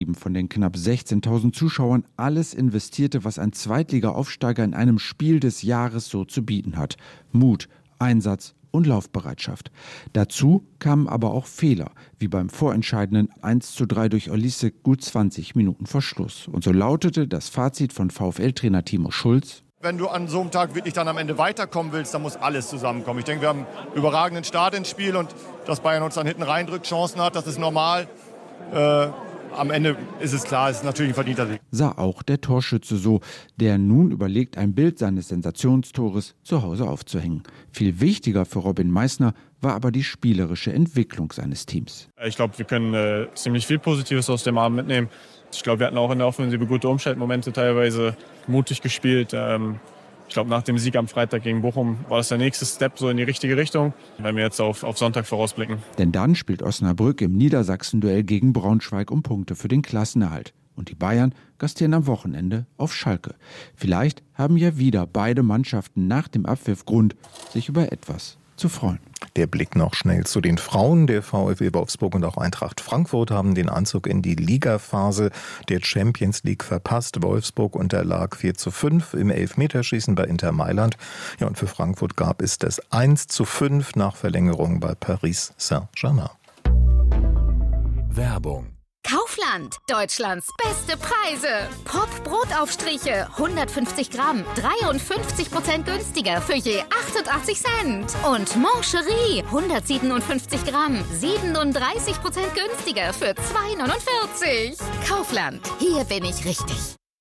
eben von den knapp 16.000 Zuschauern alles investierte, was ein Zweitliga-Aufsteiger in einem Spiel des Jahres so zu bieten hat. Mut, Einsatz und Laufbereitschaft. Dazu kamen aber auch Fehler, wie beim vorentscheidenden 1:3 durch Olise gut 20 Minuten vor Schluss. Und so lautete das Fazit von VfL-Trainer Timo Schulz: Wenn du an so einem Tag wirklich dann am Ende weiterkommen willst, dann muss alles zusammenkommen. Ich denke, wir haben einen überragenden Start ins Spiel und dass Bayern uns dann hinten reindrückt, Chancen hat, das ist normal. Am Ende ist es klar, es ist natürlich ein verdienter Sieg. Sah auch der Torschütze so, der nun überlegt, ein Bild seines Sensationstores zu Hause aufzuhängen. Viel wichtiger für Robin Meissner war aber die spielerische Entwicklung seines Teams. Ich glaube, wir können ziemlich viel Positives aus dem Abend mitnehmen. Ich glaube, wir hatten auch in der Offensive gute Umschaltmomente teilweise, mutig gespielt. Ich glaube, nach dem Sieg am Freitag gegen Bochum war das der nächste Step so in die richtige Richtung, wenn wir jetzt auf Sonntag vorausblicken. Denn dann spielt Osnabrück im Niedersachsen-Duell gegen Braunschweig um Punkte für den Klassenerhalt. Und die Bayern gastieren am Wochenende auf Schalke. Vielleicht haben ja wieder beide Mannschaften nach dem Abpfiff Grund, sich über etwas zu freuen. Der Blick noch schnell zu den Frauen. Der VfL Wolfsburg und auch Eintracht Frankfurt haben den Einzug in die Ligaphase der Champions League verpasst. Wolfsburg unterlag 4:5 im Elfmeterschießen bei Inter Mailand. Ja, und für Frankfurt gab es das 1:5 nach Verlängerung bei Paris Saint-Germain. Werbung. Kaufland, Deutschlands beste Preise. Pop-Brotaufstriche, 150 Gramm, 53% günstiger für je 88 Cent. Und Moncherie, 157 Gramm, 37% günstiger für 2,49. Kaufland, hier bin ich richtig.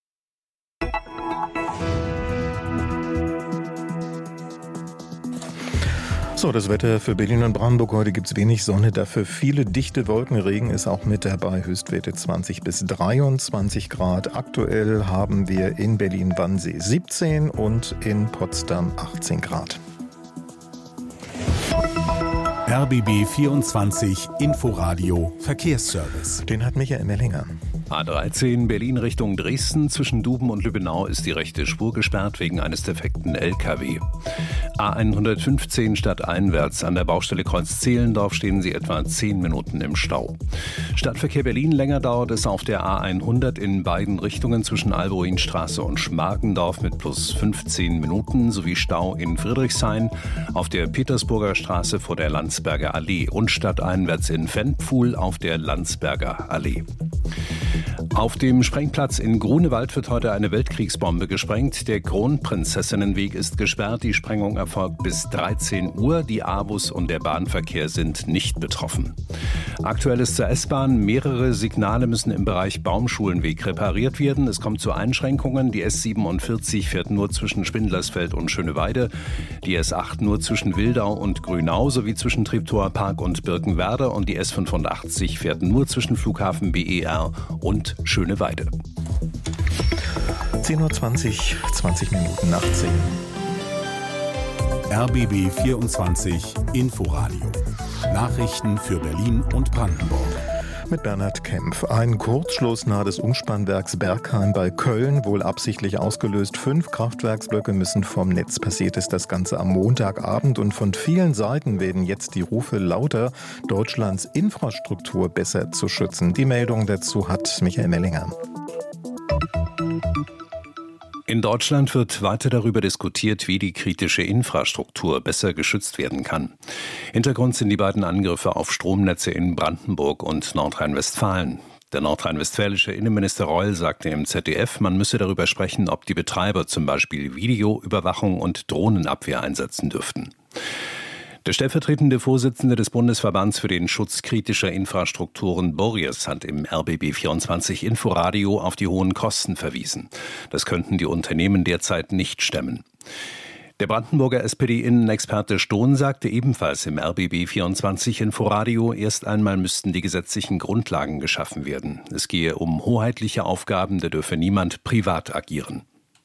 So, das Wetter für Berlin und Brandenburg. Heute gibt es wenig Sonne, dafür viele dichte Wolken. Regen ist auch mit dabei. Höchstwerte 20 bis 23 Grad. Aktuell haben wir in Berlin-Wannsee 17 und in Potsdam 18 Grad. RBB 24 Inforadio Verkehrsservice. Den hat Michael Mellinger. A13 Berlin Richtung Dresden. Zwischen Duben und Lübbenau ist die rechte Spur gesperrt wegen eines defekten LKW. A115 stadteinwärts an der Baustelle Kreuz Zehlendorf stehen Sie etwa 10 Minuten im Stau. Stadtverkehr Berlin, länger dauert es auf der A100 in beiden Richtungen zwischen Alboinstraße und Schmargendorf mit plus 15 Minuten sowie Stau in Friedrichshain, auf der Petersburger Straße vor der Landsberger Allee und stadteinwärts in Ventpfuhl auf der Landsberger Allee. Auf dem Sprengplatz in Grunewald wird heute eine Weltkriegsbombe gesprengt. Der Kronprinzessinnenweg ist gesperrt. Die Sprengung erfolgt bis 13 Uhr. Die A-Bus und der Bahnverkehr sind nicht betroffen. Aktuell ist zur S-Bahn. Mehrere Signale müssen im Bereich Baumschulenweg repariert werden. Es kommt zu Einschränkungen. Die S47 fährt nur zwischen Spindlersfeld und Schöneweide. Die S8 nur zwischen Wildau und Grünau sowie zwischen Treptower Park und Birkenwerder. Und die S85 fährt nur zwischen Flughafen BER und Schöneweide. 10:20 Uhr, 20 Minuten nach 10. RBB 24 Inforadio. Nachrichten für Berlin und Brandenburg. Mit Bernhard Kempf. Ein Kurzschluss nahe des Umspannwerks Bergheim bei Köln, wohl absichtlich ausgelöst. 5 Kraftwerksblöcke müssen vom Netz. Passiert ist das Ganze am Montagabend und von vielen Seiten werden jetzt die Rufe lauter, Deutschlands Infrastruktur besser zu schützen. Die Meldung dazu hat Michael Mellinger. In Deutschland wird weiter darüber diskutiert, wie die kritische Infrastruktur besser geschützt werden kann. Hintergrund sind die beiden Angriffe auf Stromnetze in Brandenburg und Nordrhein-Westfalen. Der nordrhein-westfälische Innenminister Reul sagte im ZDF, man müsse darüber sprechen, ob die Betreiber zum Beispiel Videoüberwachung und Drohnenabwehr einsetzen dürften. Der stellvertretende Vorsitzende des Bundesverbands für den Schutz kritischer Infrastrukturen, Borries, hat im RBB 24 Inforadio auf die hohen Kosten verwiesen. Das könnten die Unternehmen derzeit nicht stemmen. Der Brandenburger SPD-Innenexperte Stohn sagte ebenfalls im RBB 24 Inforadio, erst einmal müssten die gesetzlichen Grundlagen geschaffen werden. Es gehe um hoheitliche Aufgaben, da dürfe niemand privat agieren.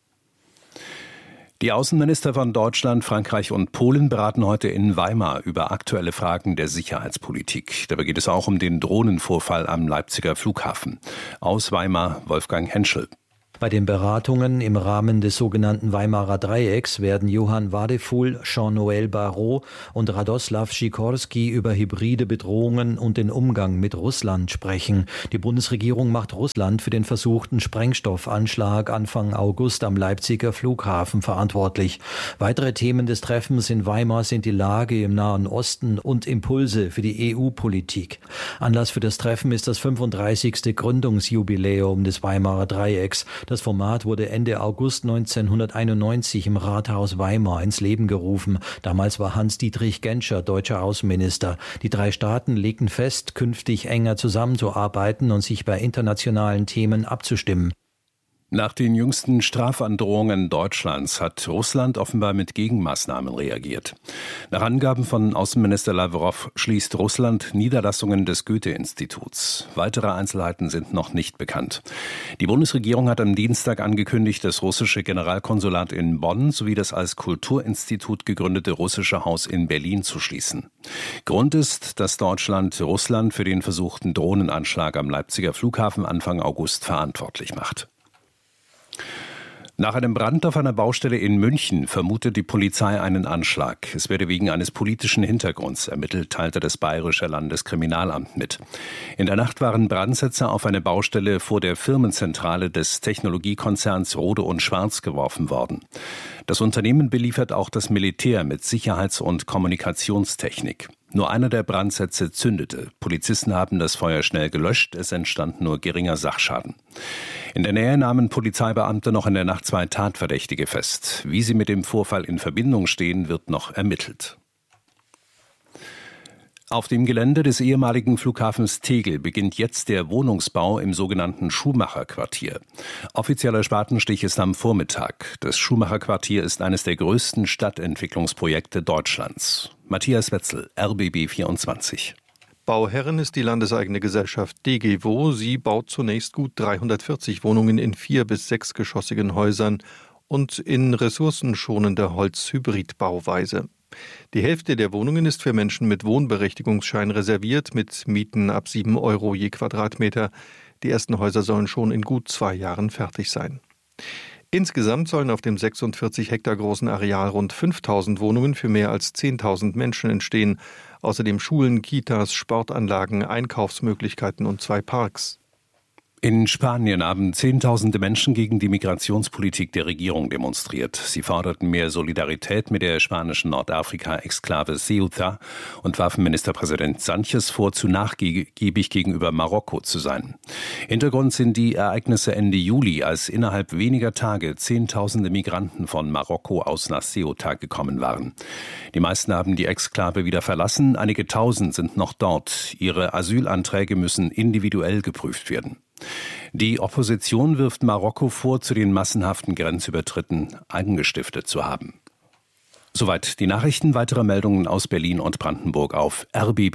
Die Außenminister von Deutschland, Frankreich und Polen beraten heute in Weimar über aktuelle Fragen der Sicherheitspolitik. Dabei geht es auch um den Drohnenvorfall am Leipziger Flughafen. Aus Weimar Wolfgang Henschel. Bei den Beratungen im Rahmen des sogenannten Weimarer Dreiecks werden Johann Wadefuhl, Jean-Noël Barrot und Radoslav Sikorski über hybride Bedrohungen und den Umgang mit Russland sprechen. Die Bundesregierung macht Russland für den versuchten Sprengstoffanschlag Anfang August am Leipziger Flughafen verantwortlich. Weitere Themen des Treffens in Weimar sind die Lage im Nahen Osten und Impulse für die EU-Politik. Anlass für das Treffen ist das 35. Gründungsjubiläum des Weimarer Dreiecks. Das Format wurde Ende August 1991 im Rathaus Weimar ins Leben gerufen. Damals war Hans-Dietrich Genscher deutscher Außenminister. Die 3 Staaten legten fest, künftig enger zusammenzuarbeiten und sich bei internationalen Themen abzustimmen. Nach den jüngsten Strafandrohungen Deutschlands hat Russland offenbar mit Gegenmaßnahmen reagiert. Nach Angaben von Außenminister Lavrov schließt Russland Niederlassungen des Goethe-Instituts. Weitere Einzelheiten sind noch nicht bekannt. Die Bundesregierung hat am Dienstag angekündigt, das russische Generalkonsulat in Bonn sowie das als Kulturinstitut gegründete russische Haus in Berlin zu schließen. Grund ist, dass Deutschland Russland für den versuchten Drohnenanschlag am Leipziger Flughafen Anfang August verantwortlich macht. Nach einem Brand auf einer Baustelle in München vermutet die Polizei einen Anschlag. Es werde wegen eines politischen Hintergrunds ermittelt, teilte das Bayerische Landeskriminalamt mit. In der Nacht waren Brandsätze auf eine Baustelle vor der Firmenzentrale des Technologiekonzerns Rode und Schwarz geworfen worden. Das Unternehmen beliefert auch das Militär mit Sicherheits- und Kommunikationstechnik. Nur einer der Brandsätze zündete. Polizisten haben das Feuer schnell gelöscht, es entstand nur geringer Sachschaden. In der Nähe nahmen Polizeibeamte noch in der Nacht 2 Tatverdächtige fest. Wie sie mit dem Vorfall in Verbindung stehen, wird noch ermittelt. Auf dem Gelände des ehemaligen Flughafens Tegel beginnt jetzt der Wohnungsbau im sogenannten Schumacher-Quartier. Offizieller Spatenstich ist am Vormittag. Das Schumacher-Quartier ist eines der größten Stadtentwicklungsprojekte Deutschlands. Matthias Wetzel, RBB 24. Bauherrin ist die landeseigene Gesellschaft DGWO. Sie baut zunächst gut 340 Wohnungen in 4- bis 6-geschossigen Häusern und in ressourcenschonender Holzhybridbauweise. Die Hälfte der Wohnungen ist für Menschen mit Wohnberechtigungsschein reserviert, mit Mieten ab 7 € je Quadratmeter. Die ersten Häuser sollen schon in gut 2 Jahren fertig sein. Insgesamt sollen auf dem 46 Hektar großen Areal rund 5.000 Wohnungen für mehr als 10.000 Menschen entstehen. Außerdem Schulen, Kitas, Sportanlagen, Einkaufsmöglichkeiten und 2 Parks. In Spanien haben Zehntausende Menschen gegen die Migrationspolitik der Regierung demonstriert. Sie forderten mehr Solidarität mit der spanischen Nordafrika-Exklave Ceuta und warfen Ministerpräsident Sánchez vor, zu nachgiebig gegenüber Marokko zu sein. Hintergrund sind die Ereignisse Ende Juli, als innerhalb weniger Tage Zehntausende Migranten von Marokko aus nach Ceuta gekommen waren. Die meisten haben die Exklave wieder verlassen, einige Tausend sind noch dort. Ihre Asylanträge müssen individuell geprüft werden. Die Opposition wirft Marokko vor, zu den massenhaften Grenzübertritten angestiftet zu haben. Soweit die Nachrichten. Weitere Meldungen aus Berlin und Brandenburg auf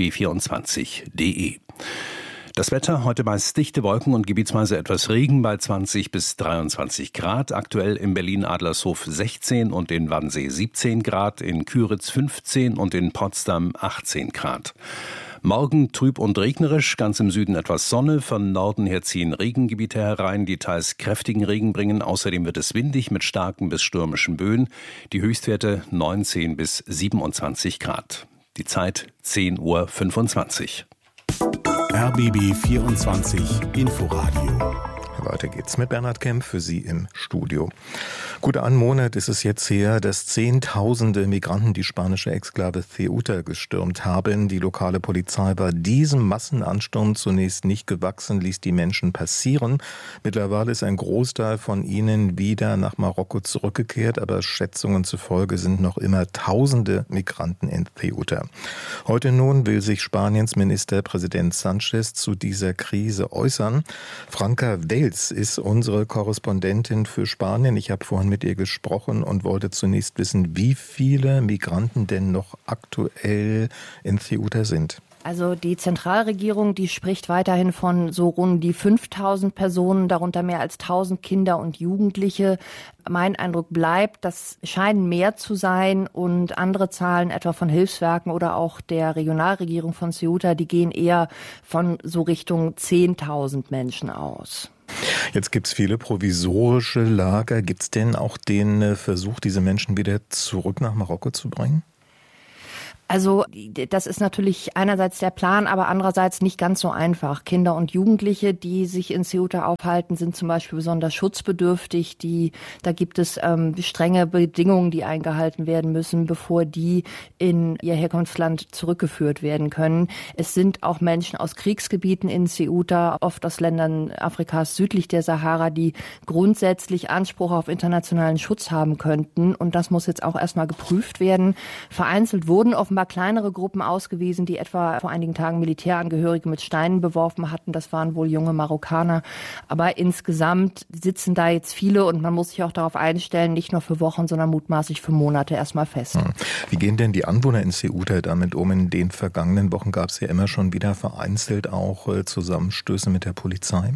rbb24.de. Das Wetter, heute meist dichte Wolken und gebietsweise etwas Regen bei 20 bis 23 Grad. Aktuell in Berlin-Adlershof 16 und in Wannsee 17 Grad, in Küritz 15 und in Potsdam 18 Grad. Morgen trüb und regnerisch, ganz im Süden etwas Sonne, von Norden her ziehen Regengebiete herein, die teils kräftigen Regen bringen. Außerdem wird es windig mit starken bis stürmischen Böen. Die Höchstwerte 19 bis 27 Grad. Die Zeit 10:25 Uhr. RBB 24 Inforadio. Weiter geht's mit Bernhard Kempf für Sie im Studio. Gut einen Monat ist es jetzt her, dass Zehntausende Migranten die spanische Exklave Ceuta gestürmt haben. Die lokale Polizei war diesem Massenansturm zunächst nicht gewachsen, ließ die Menschen passieren. Mittlerweile ist ein Großteil von ihnen wieder nach Marokko zurückgekehrt, aber Schätzungen zufolge sind noch immer Tausende Migranten in Ceuta. Heute nun will sich Spaniens Ministerpräsident Sánchez zu dieser Krise äußern. Franka Wels ist unsere Korrespondentin für Spanien. Ich habe vorhin mit ihr gesprochen und wollte zunächst wissen, wie viele Migranten denn noch aktuell in Ceuta sind. Also die Zentralregierung, die spricht weiterhin von so rund die 5.000 Personen, darunter mehr als 1.000 Kinder und Jugendliche. Mein Eindruck bleibt, das scheinen mehr zu sein und andere Zahlen, etwa von Hilfswerken oder auch der Regionalregierung von Ceuta, die gehen eher von so Richtung 10.000 Menschen aus. Jetzt gibt es viele provisorische Lager. Gibt es denn auch den Versuch, diese Menschen wieder zurück nach Marokko zu bringen? Also das ist natürlich einerseits der Plan, aber andererseits nicht ganz so einfach. Kinder und Jugendliche, die sich in Ceuta aufhalten, sind zum Beispiel besonders schutzbedürftig. Da gibt es strenge Bedingungen, die eingehalten werden müssen, bevor die in ihr Herkunftsland zurückgeführt werden können. Es sind auch Menschen aus Kriegsgebieten in Ceuta, oft aus Ländern Afrikas südlich der Sahara, die grundsätzlich Anspruch auf internationalen Schutz haben könnten. Und das muss jetzt auch erstmal geprüft werden. Vereinzelt wurden offenbar kleinere Gruppen ausgewiesen, die etwa vor einigen Tagen Militärangehörige mit Steinen beworfen hatten. Das waren wohl junge Marokkaner. Aber insgesamt sitzen da jetzt viele und man muss sich auch darauf einstellen, nicht nur für Wochen, sondern mutmaßlich für Monate erstmal fest. Wie gehen denn die Anwohner in Ceuta damit um? In den vergangenen Wochen gab es ja immer schon wieder vereinzelt auch Zusammenstöße mit der Polizei.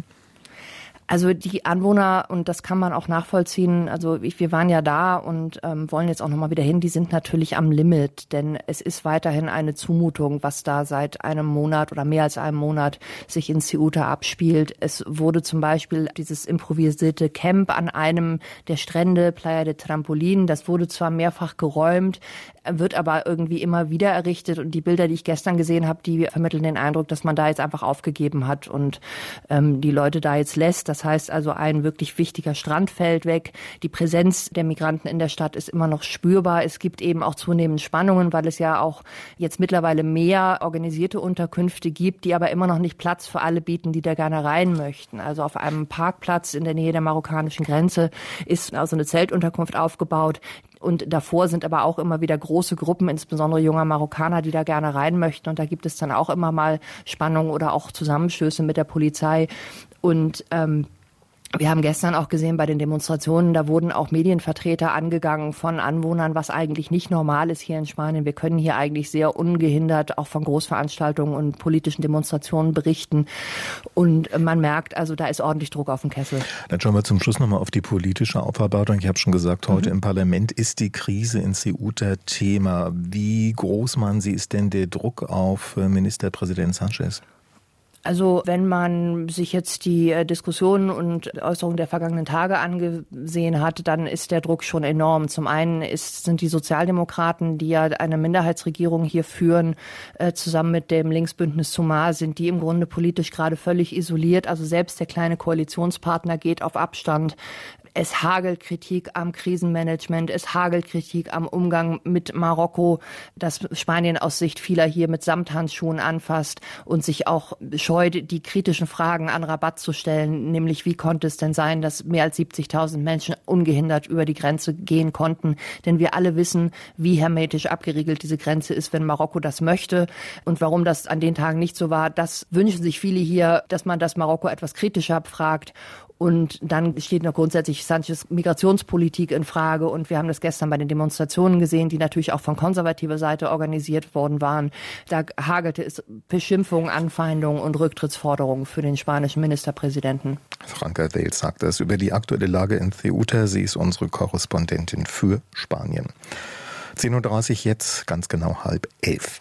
Also die Anwohner, und das kann man auch nachvollziehen, also wir waren ja da und wollen jetzt auch nochmal wieder hin, die sind natürlich am Limit, denn es ist weiterhin eine Zumutung, was da seit einem Monat oder mehr als einem Monat sich in Ceuta abspielt. Es wurde zum Beispiel dieses improvisierte Camp an einem der Strände, Playa de Trampolín, das wurde zwar mehrfach geräumt, wird aber irgendwie immer wieder errichtet und die Bilder, die ich gestern gesehen habe, die vermitteln den Eindruck, dass man da jetzt einfach aufgegeben hat und die Leute da jetzt lässt. Das heißt also, ein wirklich wichtiger Strand fällt weg. Die Präsenz der Migranten in der Stadt ist immer noch spürbar. Es gibt eben auch zunehmend Spannungen, weil es ja auch jetzt mittlerweile mehr organisierte Unterkünfte gibt, die aber immer noch nicht Platz für alle bieten, die da gerne rein möchten. Also auf einem Parkplatz in der Nähe der marokkanischen Grenze ist also eine Zeltunterkunft aufgebaut. Und davor sind aber auch immer wieder große Gruppen, insbesondere junger Marokkaner, die da gerne rein möchten. Und da gibt es dann auch immer mal Spannungen oder auch Zusammenstöße mit der Polizei. Und wir haben gestern auch gesehen bei den Demonstrationen, da wurden auch Medienvertreter angegangen von Anwohnern, was eigentlich nicht normal ist hier in Spanien. Wir können hier eigentlich sehr ungehindert auch von Großveranstaltungen und politischen Demonstrationen berichten. Und man merkt, also da ist ordentlich Druck auf dem Kessel. Dann schauen wir zum Schluss nochmal auf die politische Aufarbeitung. Ich habe schon gesagt, heute im Parlament ist die Krise in Ceuta Thema. Wie groß, meinen Sie, ist denn der Druck auf Ministerpräsident Sánchez? Also wenn man sich jetzt die Diskussionen und Äußerungen der vergangenen Tage angesehen hat, dann ist der Druck schon enorm. Zum einen sind die Sozialdemokraten, die ja eine Minderheitsregierung hier führen, zusammen mit dem Linksbündnis Sumar, sind die im Grunde politisch gerade völlig isoliert. Also selbst der kleine Koalitionspartner geht auf Abstand. Es hagelt Kritik am Krisenmanagement, es hagelt Kritik am Umgang mit Marokko, dass Spanien aus Sicht vieler hier mit Samthandschuhen anfasst und sich auch scheut, die kritischen Fragen an Rabat zu stellen, nämlich wie konnte es denn sein, dass mehr als 70.000 Menschen ungehindert über die Grenze gehen konnten. Denn wir alle wissen, wie hermetisch abgeriegelt diese Grenze ist, wenn Marokko das möchte. Und warum das an den Tagen nicht so war, das wünschen sich viele hier, dass man das Marokko etwas kritischer abfragt. Und dann steht noch grundsätzlich Sánchez Migrationspolitik in Frage. Und wir haben das gestern bei den Demonstrationen gesehen, die natürlich auch von konservativer Seite organisiert worden waren. Da hagelte es Beschimpfungen, Anfeindungen und Rücktrittsforderungen für den spanischen Ministerpräsidenten. Franka Wels sagt das über die aktuelle Lage in Ceuta. Sie ist unsere Korrespondentin für Spanien. 10.30 Uhr jetzt, ganz genau 10:30.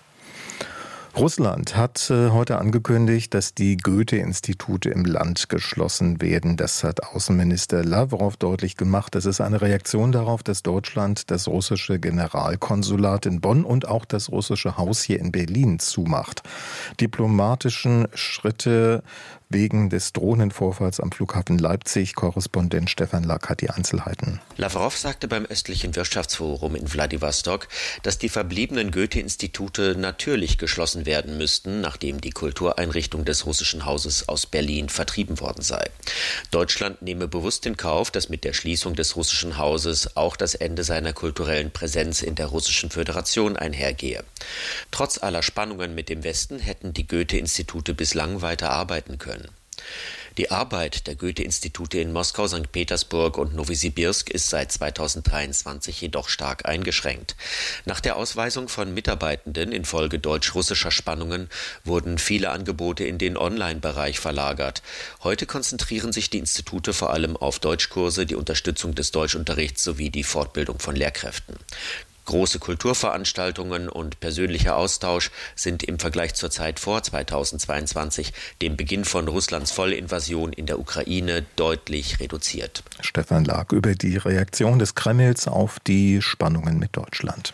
Russland hat heute angekündigt, dass die Goethe-Institute im Land geschlossen werden. Das hat Außenminister Lavrov deutlich gemacht. Das ist eine Reaktion darauf, dass Deutschland das russische Generalkonsulat in Bonn und auch das russische Haus hier in Berlin zumacht. Diplomatischen Schritte wegen des drohenden Vorfalls am Flughafen Leipzig. Korrespondent Stefan Lack hat die Einzelheiten. Lavrov sagte beim östlichen Wirtschaftsforum in Wladiwostok, dass die verbliebenen Goethe-Institute natürlich geschlossen werden müssten, nachdem die Kultureinrichtung des russischen Hauses aus Berlin vertrieben worden sei. Deutschland nehme bewusst in Kauf, dass mit der Schließung des russischen Hauses auch das Ende seiner kulturellen Präsenz in der Russischen Föderation einhergehe. Trotz aller Spannungen mit dem Westen hätten die Goethe-Institute bislang weiter arbeiten können. Die Arbeit der Goethe-Institute in Moskau, St. Petersburg und Nowosibirsk ist seit 2023 jedoch stark eingeschränkt. Nach der Ausweisung von Mitarbeitenden infolge deutsch-russischer Spannungen wurden viele Angebote in den Online-Bereich verlagert. Heute konzentrieren sich die Institute vor allem auf Deutschkurse, die Unterstützung des Deutschunterrichts sowie die Fortbildung von Lehrkräften. Große Kulturveranstaltungen und persönlicher Austausch sind im Vergleich zur Zeit vor 2022, dem Beginn von Russlands Vollinvasion in der Ukraine, deutlich reduziert. Stefan Lag über die Reaktion des Kremls auf die Spannungen mit Deutschland.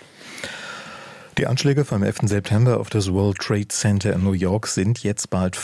Die Anschläge vom 11. September auf das World Trade Center in New York sind jetzt bald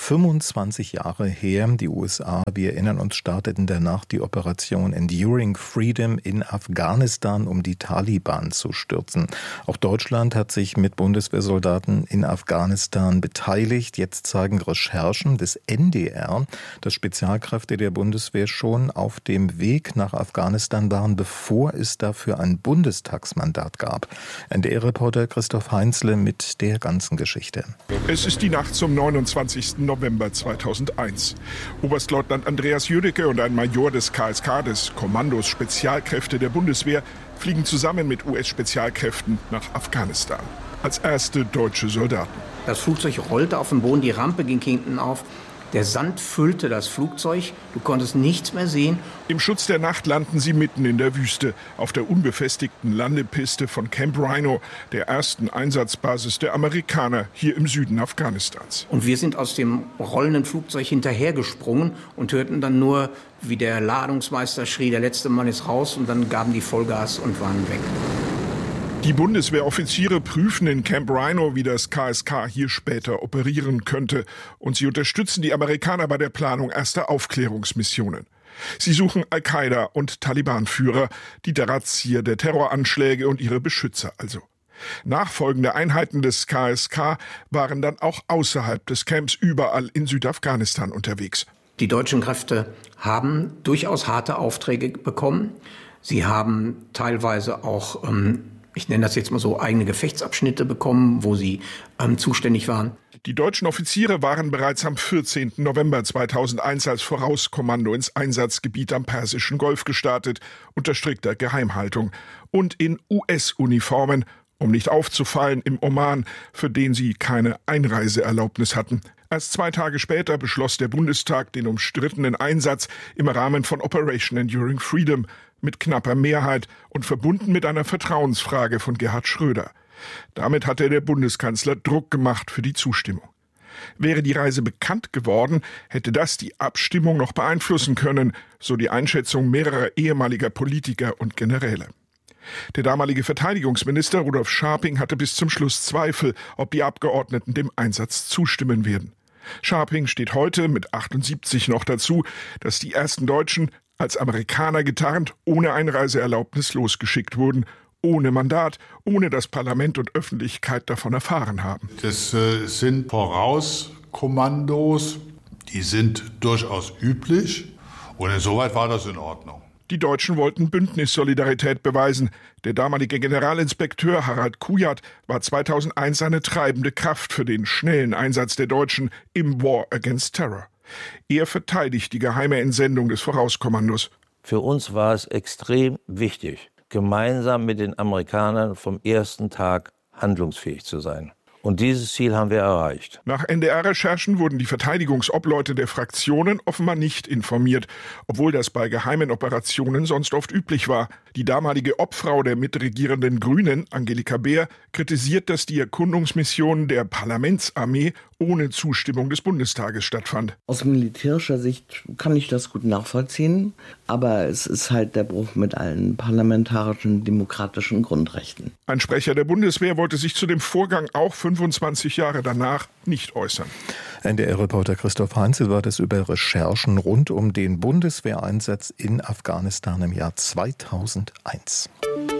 25 Jahre her. Die USA, wir erinnern uns, starteten danach die Operation Enduring Freedom in Afghanistan, um die Taliban zu stürzen. Auch Deutschland hat sich mit Bundeswehrsoldaten in Afghanistan beteiligt. Jetzt zeigen Recherchen des NDR, dass Spezialkräfte der Bundeswehr schon auf dem Weg nach Afghanistan waren, bevor es dafür ein Bundestagsmandat gab. NDR-Reporter Christoph Heinzle mit der ganzen Geschichte. Es ist die Nacht zum 29. November 2001. Oberstleutnant Andreas Jüdecke und ein Major des KSK, des Kommandos Spezialkräfte der Bundeswehr, fliegen zusammen mit US-Spezialkräften nach Afghanistan. Als erste deutsche Soldaten. Das Flugzeug rollte auf den Boden, die Rampe ging hinten auf. Der Sand füllte das Flugzeug, du konntest nichts mehr sehen. Im Schutz der Nacht landen sie mitten in der Wüste, auf der unbefestigten Landepiste von Camp Rhino, der ersten Einsatzbasis der Amerikaner hier im Süden Afghanistans. Und wir sind aus dem rollenden Flugzeug hinterhergesprungen und hörten dann nur, wie der Ladungsmeister schrie, der letzte Mann ist raus, und dann gaben die Vollgas und waren weg. Die Bundeswehroffiziere prüfen in Camp Rhino, wie das KSK hier später operieren könnte. Und sie unterstützen die Amerikaner bei der Planung erster Aufklärungsmissionen. Sie suchen Al-Qaida und Taliban-Führer, die Drahtzieher der Terroranschläge und ihre Beschützer also. Nachfolgende Einheiten des KSK waren dann auch außerhalb des Camps überall in Südafghanistan unterwegs. Die deutschen Kräfte haben durchaus harte Aufträge bekommen. Sie haben teilweise auch ich nenne das jetzt mal so, eigene Gefechtsabschnitte bekommen, wo sie zuständig waren. Die deutschen Offiziere waren bereits am 14. November 2001 als Vorauskommando ins Einsatzgebiet am Persischen Golf gestartet, unter strikter Geheimhaltung und in US-Uniformen, um nicht aufzufallen im Oman, für den sie keine Einreiseerlaubnis hatten. Erst 2 Tage später beschloss der Bundestag den umstrittenen Einsatz im Rahmen von Operation Enduring Freedom mit knapper Mehrheit und verbunden mit einer Vertrauensfrage von Gerhard Schröder. Damit hatte der Bundeskanzler Druck gemacht für die Zustimmung. Wäre die Reise bekannt geworden, hätte das die Abstimmung noch beeinflussen können, so die Einschätzung mehrerer ehemaliger Politiker und Generäle. Der damalige Verteidigungsminister Rudolf Scharping hatte bis zum Schluss Zweifel, ob die Abgeordneten dem Einsatz zustimmen werden. Scharping steht heute mit 78 noch dazu, dass die ersten Deutschen als Amerikaner getarnt, ohne Einreiseerlaubnis losgeschickt wurden, ohne Mandat, ohne dass Parlament und Öffentlichkeit davon erfahren haben. Das sind Vorauskommandos, die sind durchaus üblich und insoweit war das in Ordnung. Die Deutschen wollten Bündnissolidarität beweisen. Der damalige Generalinspekteur Harald Kujat war 2001 eine treibende Kraft für den schnellen Einsatz der Deutschen im War Against Terror. Er verteidigt die geheime Entsendung des Vorauskommandos. Für uns war es extrem wichtig, gemeinsam mit den Amerikanern vom ersten Tag handlungsfähig zu sein. Und dieses Ziel haben wir erreicht. Nach NDR-Recherchen wurden die Verteidigungsobleute der Fraktionen offenbar nicht informiert, obwohl das bei geheimen Operationen sonst oft üblich war. Die damalige Obfrau der mitregierenden Grünen, Angelika Beer, kritisiert, dass die Erkundungsmission der Parlamentsarmee ohne Zustimmung des Bundestages stattfand. Aus militärischer Sicht kann ich das gut nachvollziehen, aber es ist halt der Bruch mit allen parlamentarischen, demokratischen Grundrechten. Ein Sprecher der Bundeswehr wollte sich zu dem Vorgang auch 25 Jahre danach nicht äußern. NDR-Reporter Christoph Heinzle war das über Recherchen rund um den Bundeswehreinsatz in Afghanistan im Jahr 2001.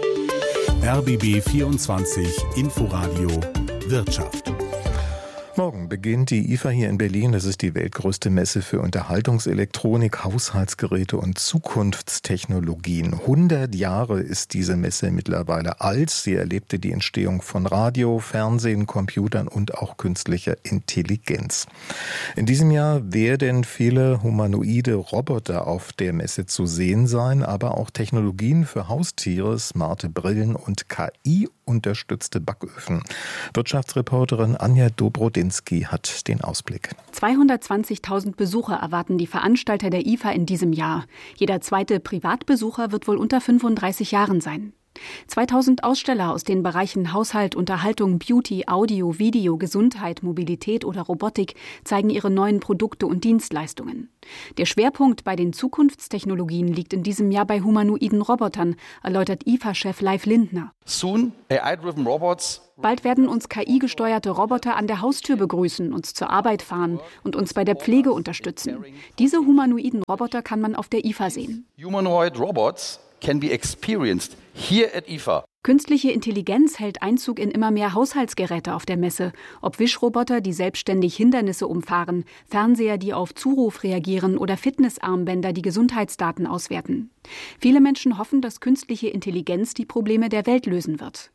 RBB 24 Inforadio Wirtschaft. Morgen beginnt die IFA hier in Berlin. Das ist die weltgrößte Messe für Unterhaltungselektronik, Haushaltsgeräte und Zukunftstechnologien. 100 Jahre ist diese Messe mittlerweile alt. Sie erlebte die Entstehung von Radio, Fernsehen, Computern und auch künstlicher Intelligenz. In diesem Jahr werden viele humanoide Roboter auf der Messe zu sehen sein, aber auch Technologien für Haustiere, smarte Brillen und KI-unterstützte Backöfen. Wirtschaftsreporterin Anja Dobrodinsky hat den Ausblick. 220.000 Besucher erwarten die Veranstalter der IFA in diesem Jahr. Jeder zweite Privatbesucher wird wohl unter 35 Jahren sein. 2000 Aussteller aus den Bereichen Haushalt, Unterhaltung, Beauty, Audio, Video, Gesundheit, Mobilität oder Robotik zeigen ihre neuen Produkte und Dienstleistungen. Der Schwerpunkt bei den Zukunftstechnologien liegt in diesem Jahr bei humanoiden Robotern, erläutert IFA-Chef Leif Lindner. Soon, AI-driven robots. Bald werden uns KI-gesteuerte Roboter an der Haustür begrüßen, uns zur Arbeit fahren und uns bei der Pflege unterstützen. Diese humanoiden Roboter kann man auf der IFA sehen. Humanoid robots can be experienced here at IFA. Künstliche Intelligenz hält Einzug in immer mehr Haushaltsgeräte auf der Messe. Ob Wischroboter, die selbstständig Hindernisse umfahren, Fernseher, die auf Zuruf reagieren oder Fitnessarmbänder, die Gesundheitsdaten auswerten. Viele Menschen hoffen, dass künstliche Intelligenz die Probleme der Welt lösen wird.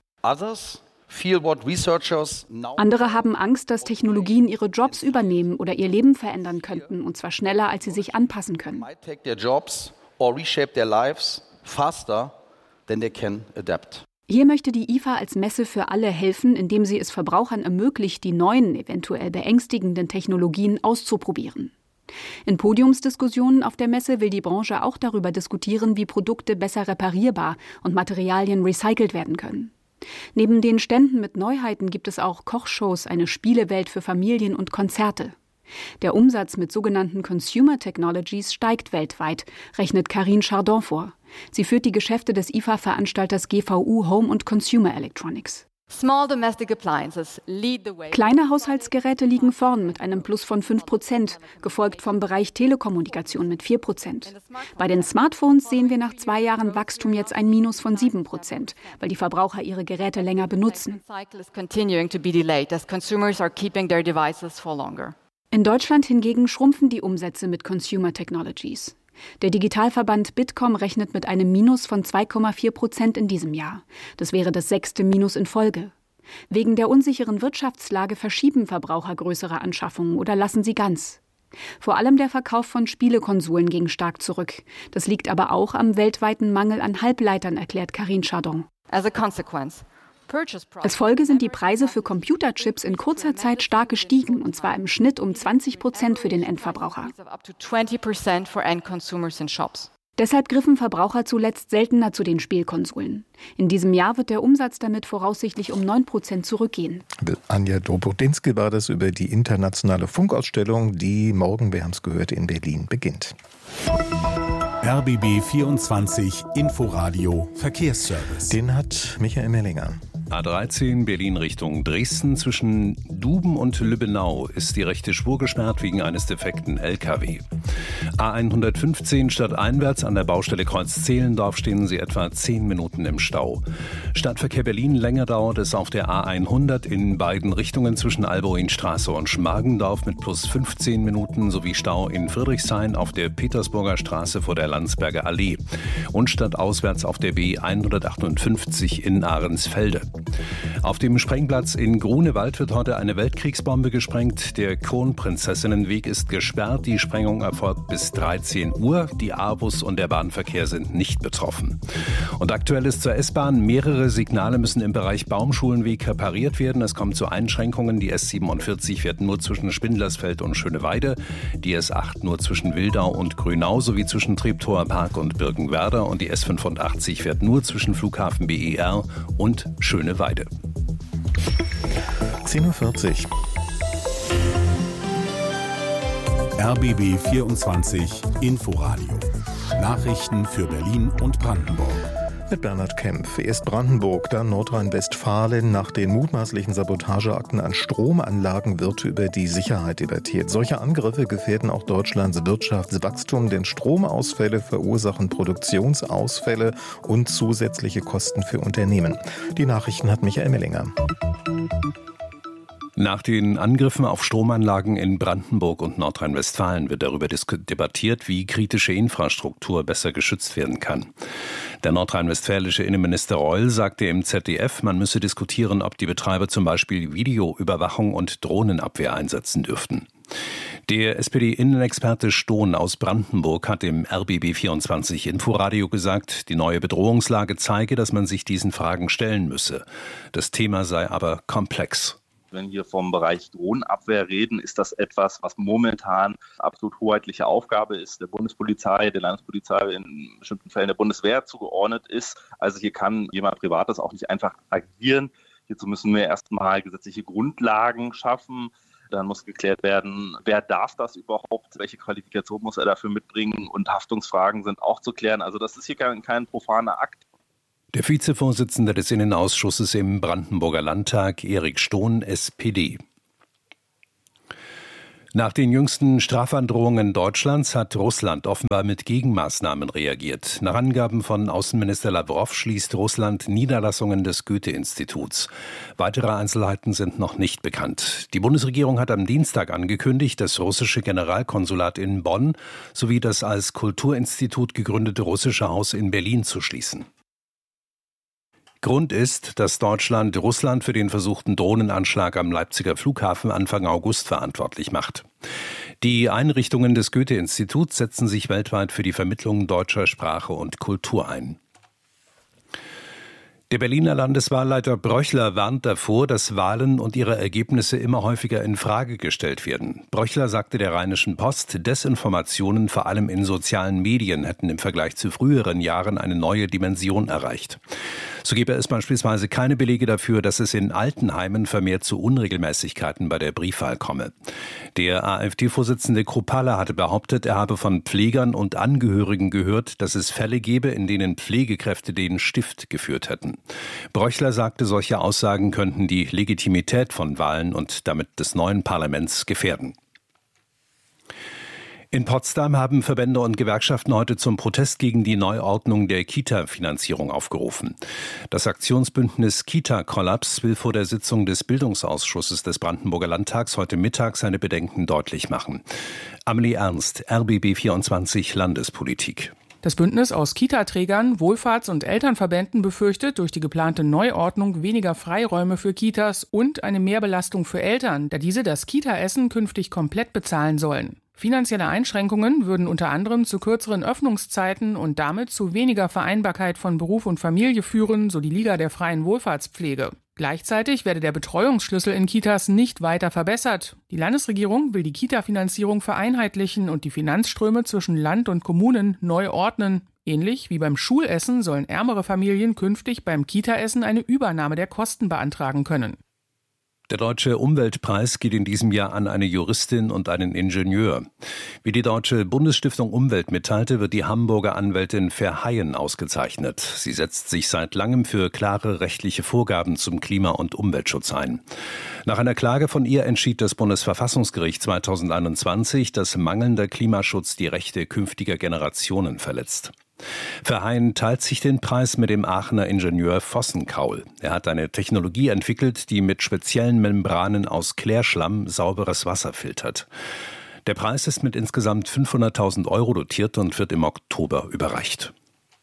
Andere haben Angst, dass Technologien ihre Jobs übernehmen oder ihr Leben verändern könnten, und zwar schneller, als sie sich anpassen können. Hier möchte die IFA als Messe für alle helfen, indem sie es Verbrauchern ermöglicht, die neuen, eventuell beängstigenden Technologien auszuprobieren. In Podiumsdiskussionen auf der Messe will die Branche auch darüber diskutieren, wie Produkte besser reparierbar und Materialien recycelt werden können. Neben den Ständen mit Neuheiten gibt es auch Kochshows, eine Spielewelt für Familien und Konzerte. Der Umsatz mit sogenannten Consumer Technologies steigt weltweit, rechnet Karine Chardon vor. Sie führt die Geschäfte des IFA-Veranstalters GVU Home und Consumer Electronics. Kleine Haushaltsgeräte liegen vorn mit einem Plus von 5%, gefolgt vom Bereich Telekommunikation mit 4%. Bei den Smartphones sehen wir nach 2 Jahren Wachstum jetzt ein Minus von 7%, weil die Verbraucher ihre Geräte länger benutzen. In Deutschland hingegen schrumpfen die Umsätze mit Consumer Technologies. Der Digitalverband Bitkom rechnet mit einem Minus von 2,4% in diesem Jahr. Das wäre das 6. Minus in Folge. Wegen der unsicheren Wirtschaftslage verschieben Verbraucher größere Anschaffungen oder lassen sie ganz. Vor allem der Verkauf von Spielekonsolen ging stark zurück. Das liegt aber auch am weltweiten Mangel an Halbleitern, erklärt Karine Chardon. Als Folge sind die Preise für Computerchips in kurzer Zeit stark gestiegen, und zwar im Schnitt um 20% für den Endverbraucher. Deshalb griffen Verbraucher zuletzt seltener zu den Spielkonsolen. In diesem Jahr wird der Umsatz damit voraussichtlich um 9% zurückgehen. Anja Dobrodinski war das über die internationale Funkausstellung, die morgen, wir haben es gehört, in Berlin beginnt. RBB 24 Inforadio Verkehrsservice. Den hat Michael Mellinger. A13 Berlin Richtung Dresden. Zwischen Duben und Lübbenau ist die rechte Spur gesperrt wegen eines defekten LKW. A115 stadteinwärts an der Baustelle Kreuz-Zehlendorf stehen Sie etwa 10 Minuten im Stau. Stadtverkehr Berlin länger dauert es auf der A100 in beiden Richtungen zwischen Alboinstraße und Schmargendorf mit plus 15 Minuten sowie Stau in Friedrichshain auf der Petersburger Straße vor der Landsberger Allee und stadtauswärts auf der B158 in Ahrensfelde. Auf dem Sprengplatz in Grunewald wird heute eine Weltkriegsbombe gesprengt. Der Kronprinzessinnenweg ist gesperrt. Die Sprengung erfolgt bis 13 Uhr. Die A-Bus und der Bahnverkehr sind nicht betroffen. Und aktuell ist zur S-Bahn. Mehrere Signale müssen im Bereich Baumschulenweg repariert werden. Es kommt zu Einschränkungen. Die S47 fährt nur zwischen Spindlersfeld und Schöneweide. Die S8 nur zwischen Wildau und Grünau sowie zwischen Treptower Park und Birkenwerder. Und die S85 fährt nur zwischen Flughafen BER und Schöneweide. 10:40 Uhr. RBB 24 Inforadio. Nachrichten für Berlin und Brandenburg. Mit Bernhard Kempf. Erst Brandenburg, dann Nordrhein-Westfalen. Nach den mutmaßlichen Sabotageakten an Stromanlagen wird über die Sicherheit debattiert. Solche Angriffe gefährden auch Deutschlands Wirtschaftswachstum, denn Stromausfälle verursachen Produktionsausfälle und zusätzliche Kosten für Unternehmen. Die Nachrichten hat Michael Mellinger. Nach den Angriffen auf Stromanlagen in Brandenburg und Nordrhein-Westfalen wird darüber debattiert, wie kritische Infrastruktur besser geschützt werden kann. Der nordrhein-westfälische Innenminister Reul sagte im ZDF, man müsse diskutieren, ob die Betreiber zum Beispiel Videoüberwachung und Drohnenabwehr einsetzen dürften. Der SPD-Innenexperte Stohn aus Brandenburg hat im RBB 24 Inforadio gesagt, die neue Bedrohungslage zeige, dass man sich diesen Fragen stellen müsse. Das Thema sei aber komplex. Wenn wir vom Bereich Drohnenabwehr reden, ist das etwas, was momentan absolut hoheitliche Aufgabe ist, der Bundespolizei, der Landespolizei, in bestimmten Fällen der Bundeswehr zugeordnet ist. Also hier kann jemand Privates auch nicht einfach agieren. Hierzu müssen wir erstmal gesetzliche Grundlagen schaffen. Dann muss geklärt werden, wer darf das überhaupt, welche Qualifikation muss er dafür mitbringen, und Haftungsfragen sind auch zu klären. Also das ist hier kein profaner Akt. Der Vizevorsitzende des Innenausschusses im Brandenburger Landtag, Erik Stohn, SPD. Nach den jüngsten Strafandrohungen Deutschlands hat Russland offenbar mit Gegenmaßnahmen reagiert. Nach Angaben von Außenminister Lawrow schließt Russland Niederlassungen des Goethe-Instituts. Weitere Einzelheiten sind noch nicht bekannt. Die Bundesregierung hat am Dienstag angekündigt, das russische Generalkonsulat in Bonn sowie das als Kulturinstitut gegründete russische Haus in Berlin zu schließen. Grund ist, dass Deutschland Russland für den versuchten Drohnenanschlag am Leipziger Flughafen Anfang August verantwortlich macht. Die Einrichtungen des Goethe-Instituts setzen sich weltweit für die Vermittlung deutscher Sprache und Kultur ein. Der Berliner Landeswahlleiter Bröchler warnt davor, dass Wahlen und ihre Ergebnisse immer häufiger in Frage gestellt werden. Bröchler sagte der Rheinischen Post, Desinformationen vor allem in sozialen Medien hätten im Vergleich zu früheren Jahren eine neue Dimension erreicht. So gebe es beispielsweise keine Belege dafür, dass es in Altenheimen vermehrt zu Unregelmäßigkeiten bei der Briefwahl komme. Der AfD-Vorsitzende Kruppalla hatte behauptet, er habe von Pflegern und Angehörigen gehört, dass es Fälle gebe, in denen Pflegekräfte den Stift geführt hätten. Bröchler sagte, solche Aussagen könnten die Legitimität von Wahlen und damit des neuen Parlaments gefährden. In Potsdam haben Verbände und Gewerkschaften heute zum Protest gegen die Neuordnung der Kita-Finanzierung aufgerufen. Das Aktionsbündnis Kita-Kollaps will vor der Sitzung des Bildungsausschusses des Brandenburger Landtags heute Mittag seine Bedenken deutlich machen. Amelie Ernst, RBB 24 Landespolitik. Das Bündnis aus Kita-Trägern, Wohlfahrts- und Elternverbänden befürchtet durch die geplante Neuordnung weniger Freiräume für Kitas und eine Mehrbelastung für Eltern, da diese das Kita-Essen künftig komplett bezahlen sollen. Finanzielle Einschränkungen würden unter anderem zu kürzeren Öffnungszeiten und damit zu weniger Vereinbarkeit von Beruf und Familie führen, so die Liga der freien Wohlfahrtspflege. Gleichzeitig werde der Betreuungsschlüssel in Kitas nicht weiter verbessert. Die Landesregierung will die Kita-Finanzierung vereinheitlichen und die Finanzströme zwischen Land und Kommunen neu ordnen. Ähnlich wie beim Schulessen sollen ärmere Familien künftig beim Kita-Essen eine Übernahme der Kosten beantragen können. Der Deutsche Umweltpreis geht in diesem Jahr an eine Juristin und einen Ingenieur. Wie die Deutsche Bundesstiftung Umwelt mitteilte, wird die Hamburger Anwältin Verheyen ausgezeichnet. Sie setzt sich seit langem für klare rechtliche Vorgaben zum Klima- und Umweltschutz ein. Nach einer Klage von ihr entschied das Bundesverfassungsgericht 2021, dass mangelnder Klimaschutz die Rechte künftiger Generationen verletzt. Verheyen teilt sich den Preis mit dem Aachener Ingenieur Vossenkaul. Er hat eine Technologie entwickelt, die mit speziellen Membranen aus Klärschlamm sauberes Wasser filtert. Der Preis ist mit insgesamt 500.000 € dotiert und wird im Oktober überreicht.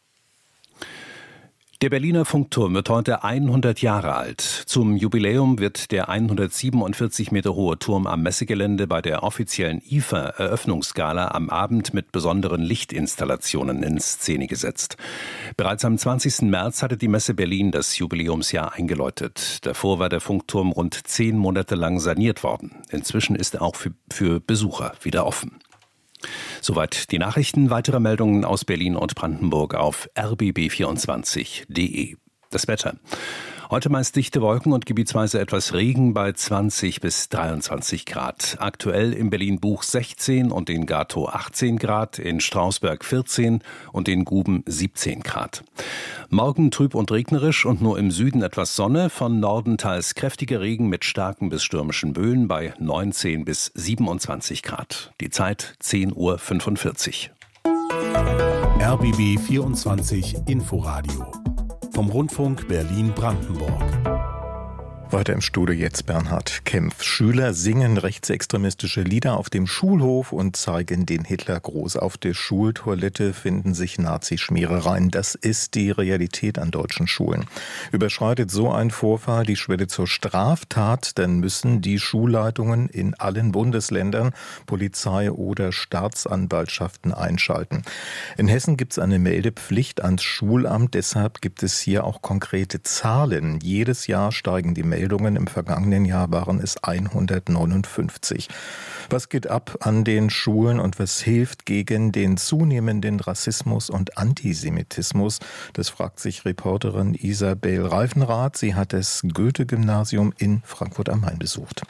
Der Berliner Funkturm wird heute 100 Jahre alt. Zum Jubiläum wird der 147 Meter hohe Turm am Messegelände bei der offiziellen IFA-Eröffnungsgala am Abend mit besonderen Lichtinstallationen in Szene gesetzt. Bereits am 20. März hatte die Messe Berlin das Jubiläumsjahr eingeläutet. Davor war der Funkturm rund 10 Monate lang saniert worden. Inzwischen ist er auch für Besucher wieder offen. Soweit die Nachrichten. Weitere Meldungen aus Berlin und Brandenburg auf rbb24.de. Das Wetter. Heute meist dichte Wolken und gebietsweise etwas Regen bei 20 bis 23 Grad. Aktuell in Berlin-Buch 16 und in Gatow 18 Grad, in Strausberg 14 und in Guben 17 Grad. Morgen trüb und regnerisch und nur im Süden etwas Sonne, von Norden teils kräftiger Regen mit starken bis stürmischen Böen bei 19 bis 27 Grad. Die Zeit 10:45 Uhr. RBB 24 Inforadio vom Rundfunk Berlin-Brandenburg. Weiter im Studio jetzt Bernhard Kempf. Schüler singen rechtsextremistische Lieder auf dem Schulhof und zeigen den Hitlergruß. Auf der Schultoilette finden sich Nazischmierereien. Das ist die Realität an deutschen Schulen. Überschreitet so ein Vorfall die Schwelle zur Straftat, dann müssen die Schulleitungen in allen Bundesländern Polizei oder Staatsanwaltschaften einschalten. In Hessen gibt es eine Meldepflicht ans Schulamt. Deshalb gibt es hier auch konkrete Zahlen. Jedes Jahr steigen die Meldungen Meldungen. Im vergangenen Jahr waren es 159. Was geht ab an den Schulen und was hilft gegen den zunehmenden Rassismus und Antisemitismus? Das fragt sich Reporterin Isabel Reifenrath. Sie hat das Goethe-Gymnasium in Frankfurt am Main besucht.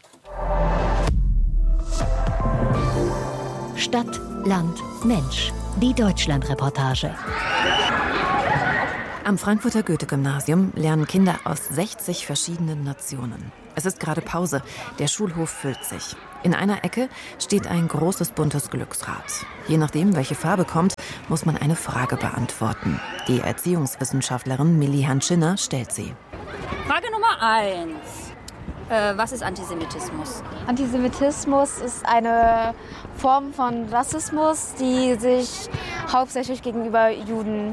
Stadt, Land, Mensch. Die Deutschland-Reportage. Am Frankfurter Goethe-Gymnasium lernen Kinder aus 60 verschiedenen Nationen. Es ist gerade Pause. Der Schulhof füllt sich. In einer Ecke steht ein großes buntes Glücksrad. Je nachdem, welche Farbe kommt, muss man eine Frage beantworten. Die Erziehungswissenschaftlerin Milli Hanschinner stellt sie. Frage Nummer 1. Was ist Antisemitismus? Antisemitismus ist eine Form von Rassismus, die sich hauptsächlich gegenüber Juden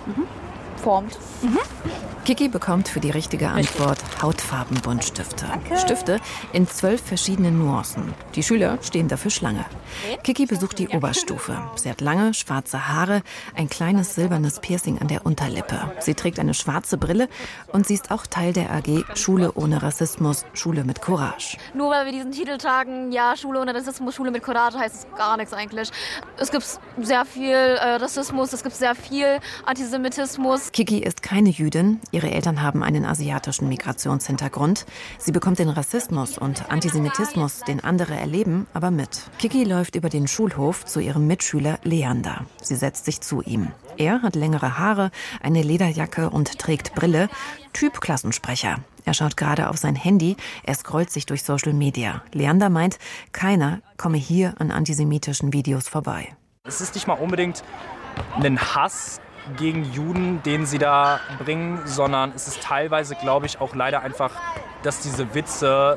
formt. Kiki bekommt für die richtige Antwort Hautfarbenbuntstifte. Stifte in 12 verschiedenen Nuancen. Die Schüler stehen dafür Schlange. Kiki besucht die Oberstufe. Sie hat lange, schwarze Haare, ein kleines silbernes Piercing an der Unterlippe. Sie trägt eine schwarze Brille und sie ist auch Teil der AG Schule ohne Rassismus, Schule mit Courage. Nur weil wir diesen Titel tragen, ja, Schule ohne Rassismus, Schule mit Courage, heißt es gar nichts eigentlich. Es gibt sehr viel Rassismus, es gibt sehr viel Antisemitismus. Kiki ist keine Jüdin. Ihre Eltern haben einen asiatischen Migrationshintergrund. Sie bekommt den Rassismus und Antisemitismus, den andere erleben, aber mit. Kiki läuft über den Schulhof zu ihrem Mitschüler Leander. Sie setzt sich zu ihm. Er hat längere Haare, eine Lederjacke und trägt Brille. Typ Klassensprecher. Er schaut gerade auf sein Handy. Er scrollt sich durch Social Media. Leander meint, keiner komme hier an antisemitischen Videos vorbei. Es ist nicht mal unbedingt ein Hass gegen Juden, den sie da bringen, sondern es ist teilweise, glaube ich, auch leider einfach, dass diese Witze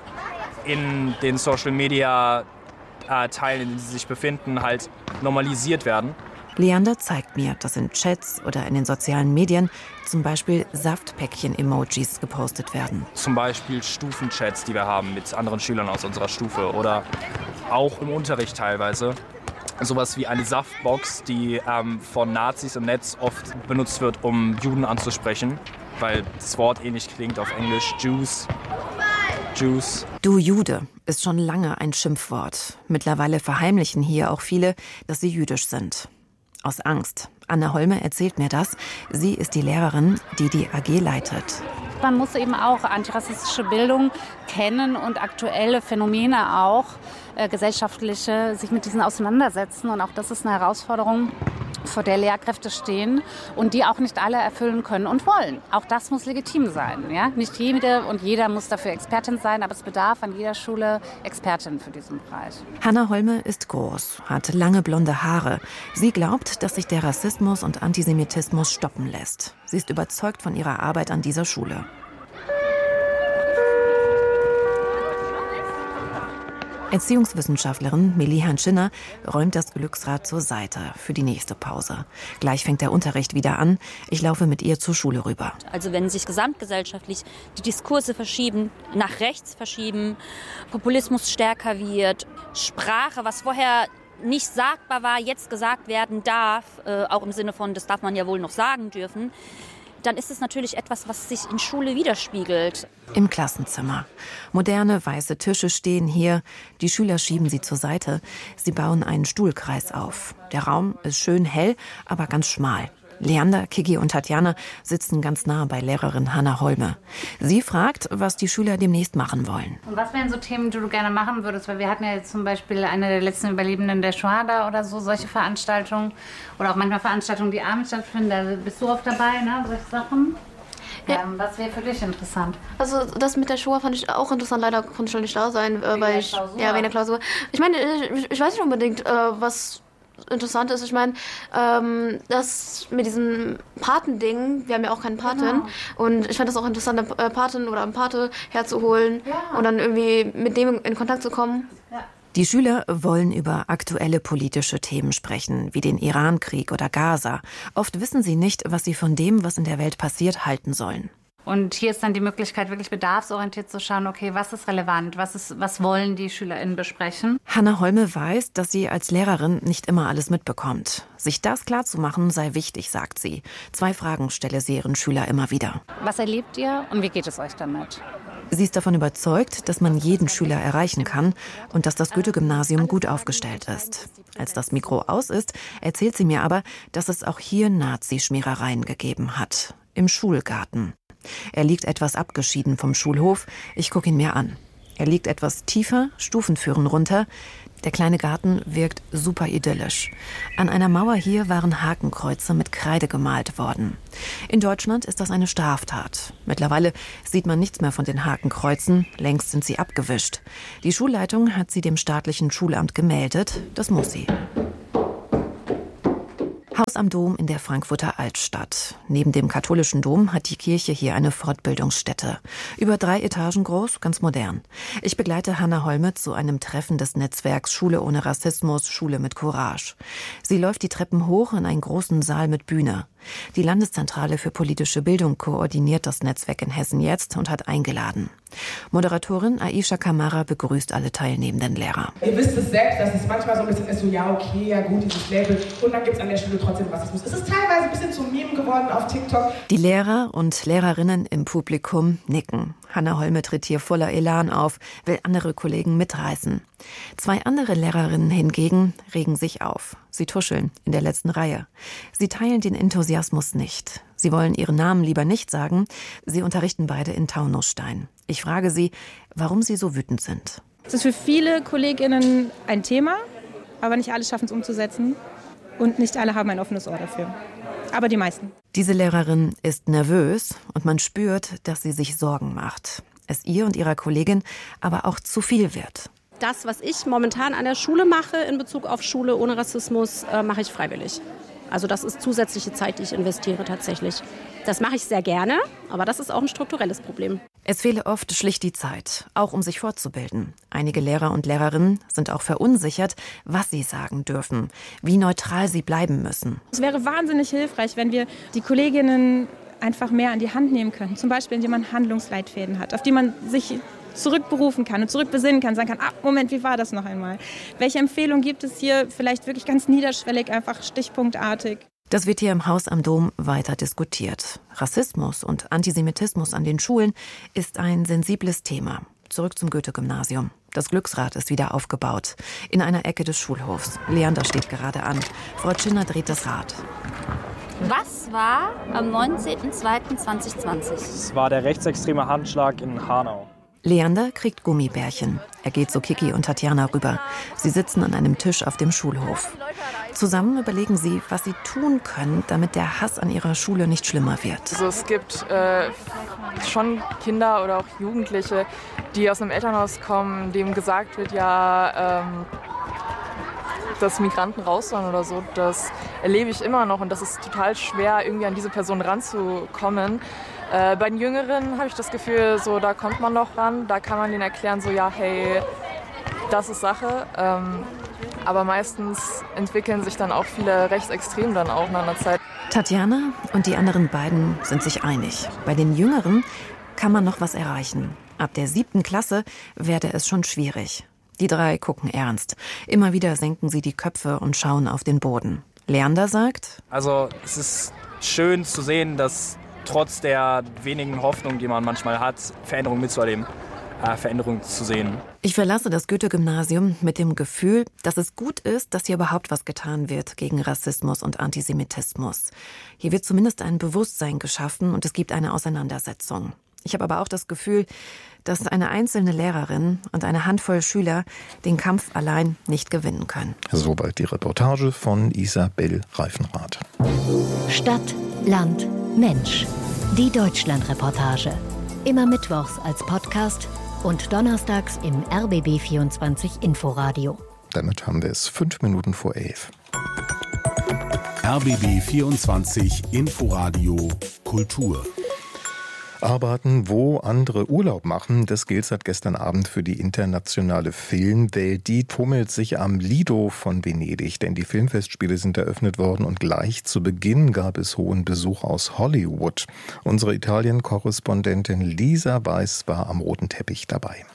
in den Social-Media-Teilen, in denen sie sich befinden, halt normalisiert werden. Leander zeigt mir, dass in Chats oder in den sozialen Medien zum Beispiel Saftpäckchen-Emojis gepostet werden. Zum Beispiel Stufenchats, die wir haben mit anderen Schülern aus unserer Stufe oder auch im Unterricht teilweise. Sowas wie eine Saftbox, die von Nazis im Netz oft benutzt wird, um Juden anzusprechen, weil das Wort ähnlich klingt auf Englisch. Jews. Du Jude ist schon lange ein Schimpfwort. Mittlerweile verheimlichen hier auch viele, dass sie jüdisch sind. Aus Angst. Anna Holme erzählt mir das. Sie ist die Lehrerin, die die AG leitet. Man muss eben auch antirassistische Bildung kennen und aktuelle Phänomene auch, gesellschaftliche, sich mit diesen auseinandersetzen. Und auch das ist eine Herausforderung, vor der Lehrkräfte stehen und die auch nicht alle erfüllen können und wollen. Auch das muss legitim sein. Ja? Nicht jede und jeder muss dafür Expertin sein, aber es bedarf an jeder Schule Expertin für diesen Bereich. Hanna Holme ist groß, hat lange blonde Haare. Sie glaubt, dass sich der Rassismus und Antisemitismus stoppen lässt. Sie ist überzeugt von ihrer Arbeit an dieser Schule. Erziehungswissenschaftlerin Milli Hanschinner räumt das Glücksrad zur Seite für die nächste Pause. Gleich fängt der Unterricht wieder an. Ich laufe mit ihr zur Schule rüber. Also wenn sich gesamtgesellschaftlich die Diskurse verschieben, nach rechts verschieben, Populismus stärker wird, Sprache, was vorher nicht sagbar war, jetzt gesagt werden darf, auch im Sinne von, das darf man ja wohl noch sagen dürfen, dann ist es natürlich etwas, was sich in Schule widerspiegelt. Im Klassenzimmer. Moderne weiße Tische stehen hier. Die Schüler schieben sie zur Seite. Sie bauen einen Stuhlkreis auf. Der Raum ist schön hell, aber ganz schmal. Leander, Kiki und Tatjana sitzen ganz nah bei Lehrerin Hanna Holme. Sie fragt, was die Schüler demnächst machen wollen. Und was wären so Themen, die du gerne machen würdest? Weil wir hatten ja jetzt zum Beispiel eine der letzten Überlebenden der Shoah da oder so, solche Veranstaltungen. Oder auch manchmal Veranstaltungen, die abends stattfinden. Da bist du oft dabei, ne? Solche Sachen. Ja. Was wäre für dich interessant? Also das mit der Shoah fand ich auch interessant. Leider konnte ich schon nicht da sein, weil ich wegen der Klausur. Ich meine, ich weiß nicht unbedingt, was interessant ist. Ich meine, das mit diesem Patending, wir haben ja auch keinen Paten. Genau. Und ich fand das auch interessant, eine Patin oder einen Pate herzuholen und dann irgendwie mit dem in Kontakt zu kommen. Ja. Die Schüler wollen über aktuelle politische Themen sprechen, wie den Irankrieg oder Gaza. Oft wissen sie nicht, was sie von dem, was in der Welt passiert, halten sollen. Und hier ist dann die Möglichkeit, wirklich bedarfsorientiert zu schauen, okay, was ist relevant, was wollen die SchülerInnen besprechen? Hanna Holme weiß, dass sie als Lehrerin nicht immer alles mitbekommt. Sich das klarzumachen sei wichtig, sagt sie. 2 Fragen stelle sie ihren Schüler immer wieder. Was erlebt ihr und wie geht es euch damit? Sie ist davon überzeugt, dass man jeden Schüler erreichen kann und dass das Goethe-Gymnasium gut aufgestellt ist. Als das Mikro aus ist, erzählt sie mir aber, dass es auch hier Nazi-Schmierereien gegeben hat. Im Schulgarten. Er liegt etwas abgeschieden vom Schulhof. Ich gucke ihn mir an. Er liegt etwas tiefer, Stufen führen runter. Der kleine Garten wirkt super idyllisch. An einer Mauer hier waren Hakenkreuze mit Kreide gemalt worden. In Deutschland ist das eine Straftat. Mittlerweile sieht man nichts mehr von den Hakenkreuzen. Längst sind sie abgewischt. Die Schulleitung hat sie dem staatlichen Schulamt gemeldet. Das muss sie. Haus am Dom in der Frankfurter Altstadt. Neben dem katholischen Dom hat die Kirche hier eine Fortbildungsstätte. Über 3 Etagen groß, ganz modern. Ich begleite Hanna Holme zu einem Treffen des Netzwerks Schule ohne Rassismus, Schule mit Courage. Sie läuft die Treppen hoch in einen großen Saal mit Bühne. Die Landeszentrale für politische Bildung koordiniert das Netzwerk in Hessen jetzt und hat eingeladen. Moderatorin Aisha Kamara begrüßt alle teilnehmenden Lehrer. Ihr wisst es selbst, dass es manchmal so ein bisschen ist, so ja okay, ja gut, dieses Label und dann gibt es an der Schule trotzdem Rassismus. Es ist teilweise ein bisschen zum Meme geworden auf TikTok. Die Lehrer und Lehrerinnen im Publikum nicken. Hanna Holme tritt hier voller Elan auf, will andere Kollegen mitreißen. 2 andere Lehrerinnen hingegen regen sich auf. Sie tuscheln in der letzten Reihe. Sie teilen den Enthusiasmus nicht. Sie wollen ihren Namen lieber nicht sagen. Sie unterrichten beide in Taunusstein. Ich frage sie, warum sie so wütend sind. Es ist für viele KollegInnen ein Thema, aber nicht alle schaffen es umzusetzen. Und nicht alle haben ein offenes Ohr dafür. Aber die meisten. Diese Lehrerin ist nervös und man spürt, dass sie sich Sorgen macht. Es ihr und ihrer Kollegin aber auch zu viel wird. Das, was ich momentan an der Schule mache in Bezug auf Schule ohne Rassismus, mache ich freiwillig. Also das ist zusätzliche Zeit, die ich investiere tatsächlich. Das mache ich sehr gerne, aber das ist auch ein strukturelles Problem. Es fehle oft schlicht die Zeit, auch um sich fortzubilden. Einige Lehrer und Lehrerinnen sind auch verunsichert, was sie sagen dürfen, wie neutral sie bleiben müssen. Es wäre wahnsinnig hilfreich, wenn wir die Kolleginnen einfach mehr an die Hand nehmen könnten. Zum Beispiel, indem man Handlungsleitfäden hat, auf die man sich zurückberufen kann und zurückbesinnen kann, sagen kann, Moment, wie war das noch einmal? Welche Empfehlungen gibt es hier vielleicht wirklich ganz niederschwellig, einfach stichpunktartig? Das wird hier im Haus am Dom weiter diskutiert. Rassismus und Antisemitismus an den Schulen ist ein sensibles Thema. Zurück zum Goethe-Gymnasium. Das Glücksrad ist wieder aufgebaut. In einer Ecke des Schulhofs. Leander steht gerade an. Frau Tschinner dreht das Rad. Was war am 19.02.2020? Es war der rechtsextreme Handschlag in Hanau. Leander kriegt Gummibärchen. Er geht zu Kiki und Tatjana rüber. Sie sitzen an einem Tisch auf dem Schulhof. Zusammen überlegen sie, was sie tun können, damit der Hass an ihrer Schule nicht schlimmer wird. Also es gibt schon Kinder oder auch Jugendliche, die aus einem Elternhaus kommen, dem gesagt wird, ja, dass Migranten raus sollen oder so. Das erlebe ich immer noch und das ist total schwer, irgendwie an diese Person ranzukommen. Bei den Jüngeren habe ich das Gefühl, so da kommt man noch ran, da kann man denen erklären, so ja, hey, das ist Sache. Aber meistens entwickeln sich dann auch viele Rechtsextreme dann auch nach einer Zeit. Tatjana und die anderen beiden sind sich einig. Bei den Jüngeren kann man noch was erreichen. Ab der 7. Klasse werde es schon schwierig. Die 3 gucken ernst. Immer wieder senken sie die Köpfe und schauen auf den Boden. Leander sagt: Also es ist schön zu sehen, dass trotz der wenigen Hoffnung, die man manchmal hat, Veränderungen mitzuerleben, Veränderungen zu sehen. Ich verlasse das Goethe-Gymnasium mit dem Gefühl, dass es gut ist, dass hier überhaupt was getan wird gegen Rassismus und Antisemitismus. Hier wird zumindest ein Bewusstsein geschaffen und es gibt eine Auseinandersetzung. Ich habe aber auch das Gefühl, dass eine einzelne Lehrerin und eine Handvoll Schüler den Kampf allein nicht gewinnen können. Soweit die Reportage von Isabel Reifenrath. Stadt, Land, Mensch. Die Deutschlandreportage. Immer mittwochs als Podcast und donnerstags im RBB24 Inforadio. Damit haben wir es 5 Minuten vor 11. RBB24 Inforadio Kultur. Arbeiten, wo andere Urlaub machen, das gilt seit gestern Abend für die internationale Filmwelt. Die tummelt sich am Lido von Venedig, denn die Filmfestspiele sind eröffnet worden und gleich zu Beginn gab es hohen Besuch aus Hollywood. Unsere Italien-Korrespondentin Lisa Weiß war am roten Teppich dabei.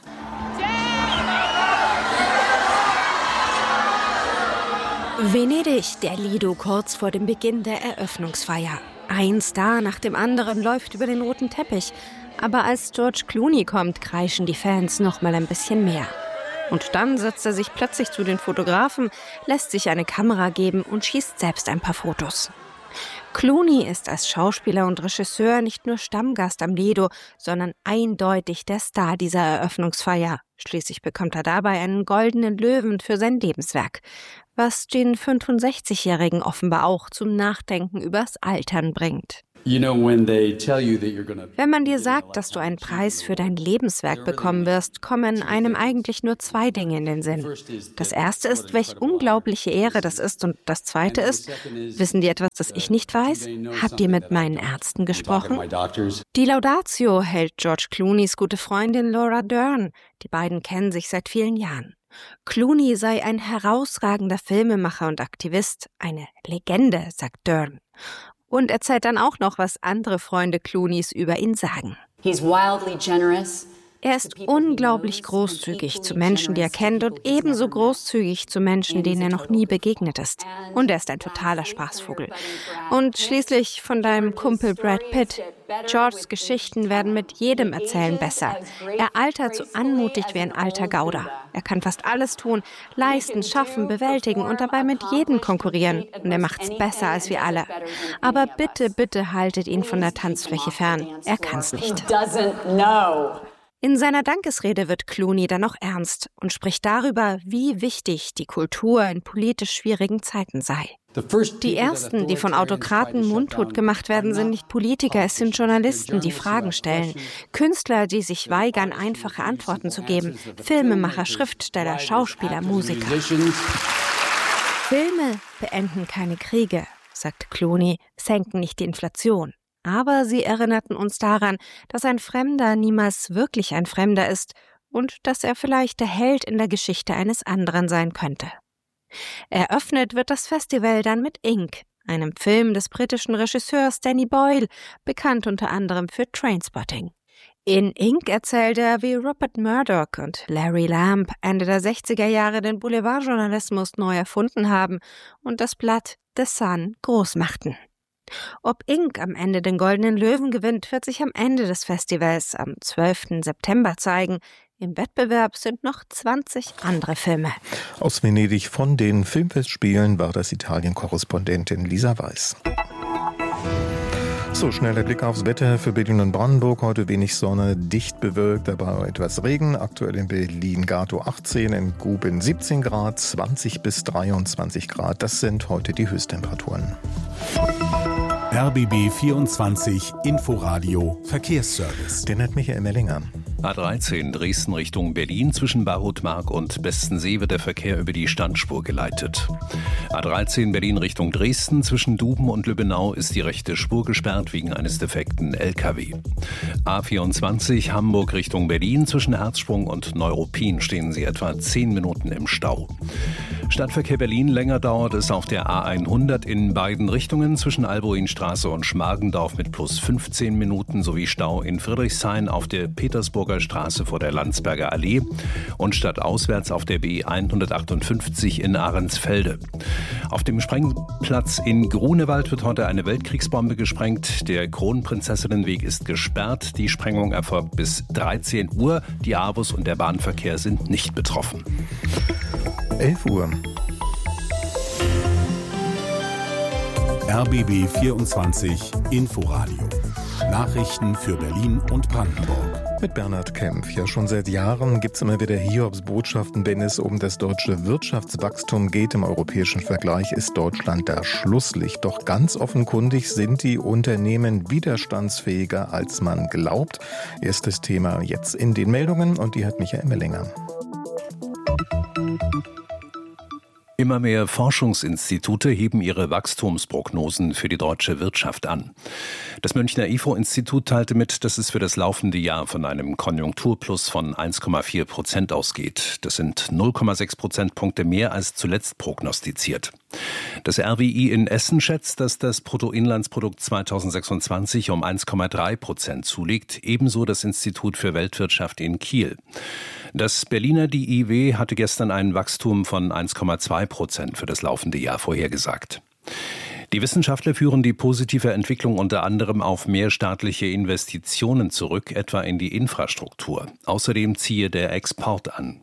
Venedig, der Lido kurz vor dem Beginn der Eröffnungsfeier. Ein Star nach dem anderen läuft über den roten Teppich. Aber als George Clooney kommt, kreischen die Fans noch mal ein bisschen mehr. Und dann setzt er sich plötzlich zu den Fotografen, lässt sich eine Kamera geben und schießt selbst ein paar Fotos. Clooney ist als Schauspieler und Regisseur nicht nur Stammgast am Lido, sondern eindeutig der Star dieser Eröffnungsfeier. Schließlich bekommt er dabei einen goldenen Löwen für sein Lebenswerk, was den 65-Jährigen offenbar auch zum Nachdenken übers Altern bringt. Wenn man dir sagt, dass du einen Preis für dein Lebenswerk bekommen wirst, kommen einem eigentlich nur zwei Dinge in den Sinn. Das erste ist, welch unglaubliche Ehre das ist, und das zweite ist, wissen die etwas, das ich nicht weiß? Habt ihr mit meinen Ärzten gesprochen? Die Laudatio hält George Clooneys gute Freundin Laura Dern. Die beiden kennen sich seit vielen Jahren. Clooney sei ein herausragender Filmemacher und Aktivist, eine Legende, sagt Dern. Und erzählt dann auch noch, was andere Freunde Clooneys über ihn sagen. Er ist unglaublich großzügig zu Menschen, die er kennt, und ebenso großzügig zu Menschen, denen er noch nie begegnet ist. Und er ist ein totaler Spaßvogel. Und schließlich von deinem Kumpel Brad Pitt. Georges Geschichten werden mit jedem Erzählen besser. Er altert so anmutig wie ein alter Gauder. Er kann fast alles tun, leisten, schaffen, bewältigen und dabei mit jedem konkurrieren. Und er macht's besser als wir alle. Aber bitte, bitte haltet ihn von der Tanzfläche fern. Er kann's nicht. In seiner Dankesrede wird Clooney dann noch ernst und spricht darüber, wie wichtig die Kultur in politisch schwierigen Zeiten sei. Die Ersten, die von Autokraten mundtot gemacht werden, sind nicht Politiker, es sind Journalisten, die Fragen stellen. Künstler, die sich weigern, einfache Antworten zu geben. Filmemacher, Schriftsteller, Schauspieler, Musiker. Filme beenden keine Kriege, sagt Clooney, senken nicht die Inflation. Aber sie erinnerten uns daran, dass ein Fremder niemals wirklich ein Fremder ist und dass er vielleicht der Held in der Geschichte eines anderen sein könnte. Eröffnet wird das Festival dann mit Ink, einem Film des britischen Regisseurs Danny Boyle, bekannt unter anderem für Trainspotting. In Ink erzählt er, wie Rupert Murdoch und Larry Lamb Ende der 60er Jahre den Boulevardjournalismus neu erfunden haben und das Blatt The Sun groß machten. Ob Ink am Ende den Goldenen Löwen gewinnt, wird sich am Ende des Festivals am 12. September zeigen. Im Wettbewerb sind noch 20 andere Filme. Aus Venedig von den Filmfestspielen war das Italien-Korrespondentin Lisa Weiß. So, schneller Blick aufs Wetter für Berlin und Brandenburg. Heute wenig Sonne, dicht bewölkt, aber etwas Regen. Aktuell in Berlin Gatow 18, in Guben 17 Grad, 20 bis 23 Grad. Das sind heute die Höchsttemperaturen. RBB 24 Inforadio Verkehrsservice. Den hat Michael Mellinger. A13 Dresden Richtung Berlin zwischen Barutmark und Bestensee wird der Verkehr über die Standspur geleitet. A13 Berlin Richtung Dresden zwischen Duben und Lübbenau ist die rechte Spur gesperrt wegen eines defekten LKW. A24 Hamburg Richtung Berlin zwischen Herzsprung und Neuruppin stehen sie etwa 10 Minuten im Stau. Stadtverkehr Berlin länger dauert es auf der A100 in beiden Richtungen zwischen Alboinstraße und Schmargendorf mit plus 15 Minuten sowie Stau in Friedrichshain auf der Petersburger Straße vor der Landsberger Allee und stadtauswärts auf der B 158 in Ahrensfelde. Auf dem Sprengplatz in Grunewald wird heute eine Weltkriegsbombe gesprengt. Der Kronprinzessinnenweg ist gesperrt. Die Sprengung erfolgt bis 13 Uhr. Die A-Bus und der Bahnverkehr sind nicht betroffen. 11 Uhr. RBB 24 Inforadio. Nachrichten für Berlin und Brandenburg. Mit Bernhard Kempf. Ja, schon seit Jahren gibt es immer wieder Hiobsbotschaften, wenn es um das deutsche Wirtschaftswachstum geht. Im europäischen Vergleich ist Deutschland da Schlusslicht. Doch ganz offenkundig sind die Unternehmen widerstandsfähiger, als man glaubt. Erstes Thema jetzt in den Meldungen und die hat Michael Mellinger. Immer mehr Forschungsinstitute heben ihre Wachstumsprognosen für die deutsche Wirtschaft an. Das Münchner IFO-Institut teilte mit, dass es für das laufende Jahr von einem Konjunkturplus von 1,4% ausgeht. Das sind 0,6 Prozentpunkte mehr als zuletzt prognostiziert. Das RWI in Essen schätzt, dass das Bruttoinlandsprodukt 2026 um 1,3% zulegt, ebenso das Institut für Weltwirtschaft in Kiel. Das Berliner DIW hatte gestern ein Wachstum von 1,2% für das laufende Jahr vorhergesagt. Die Wissenschaftler führen die positive Entwicklung unter anderem auf mehr staatliche Investitionen zurück, etwa in die Infrastruktur. Außerdem ziehe der Export an.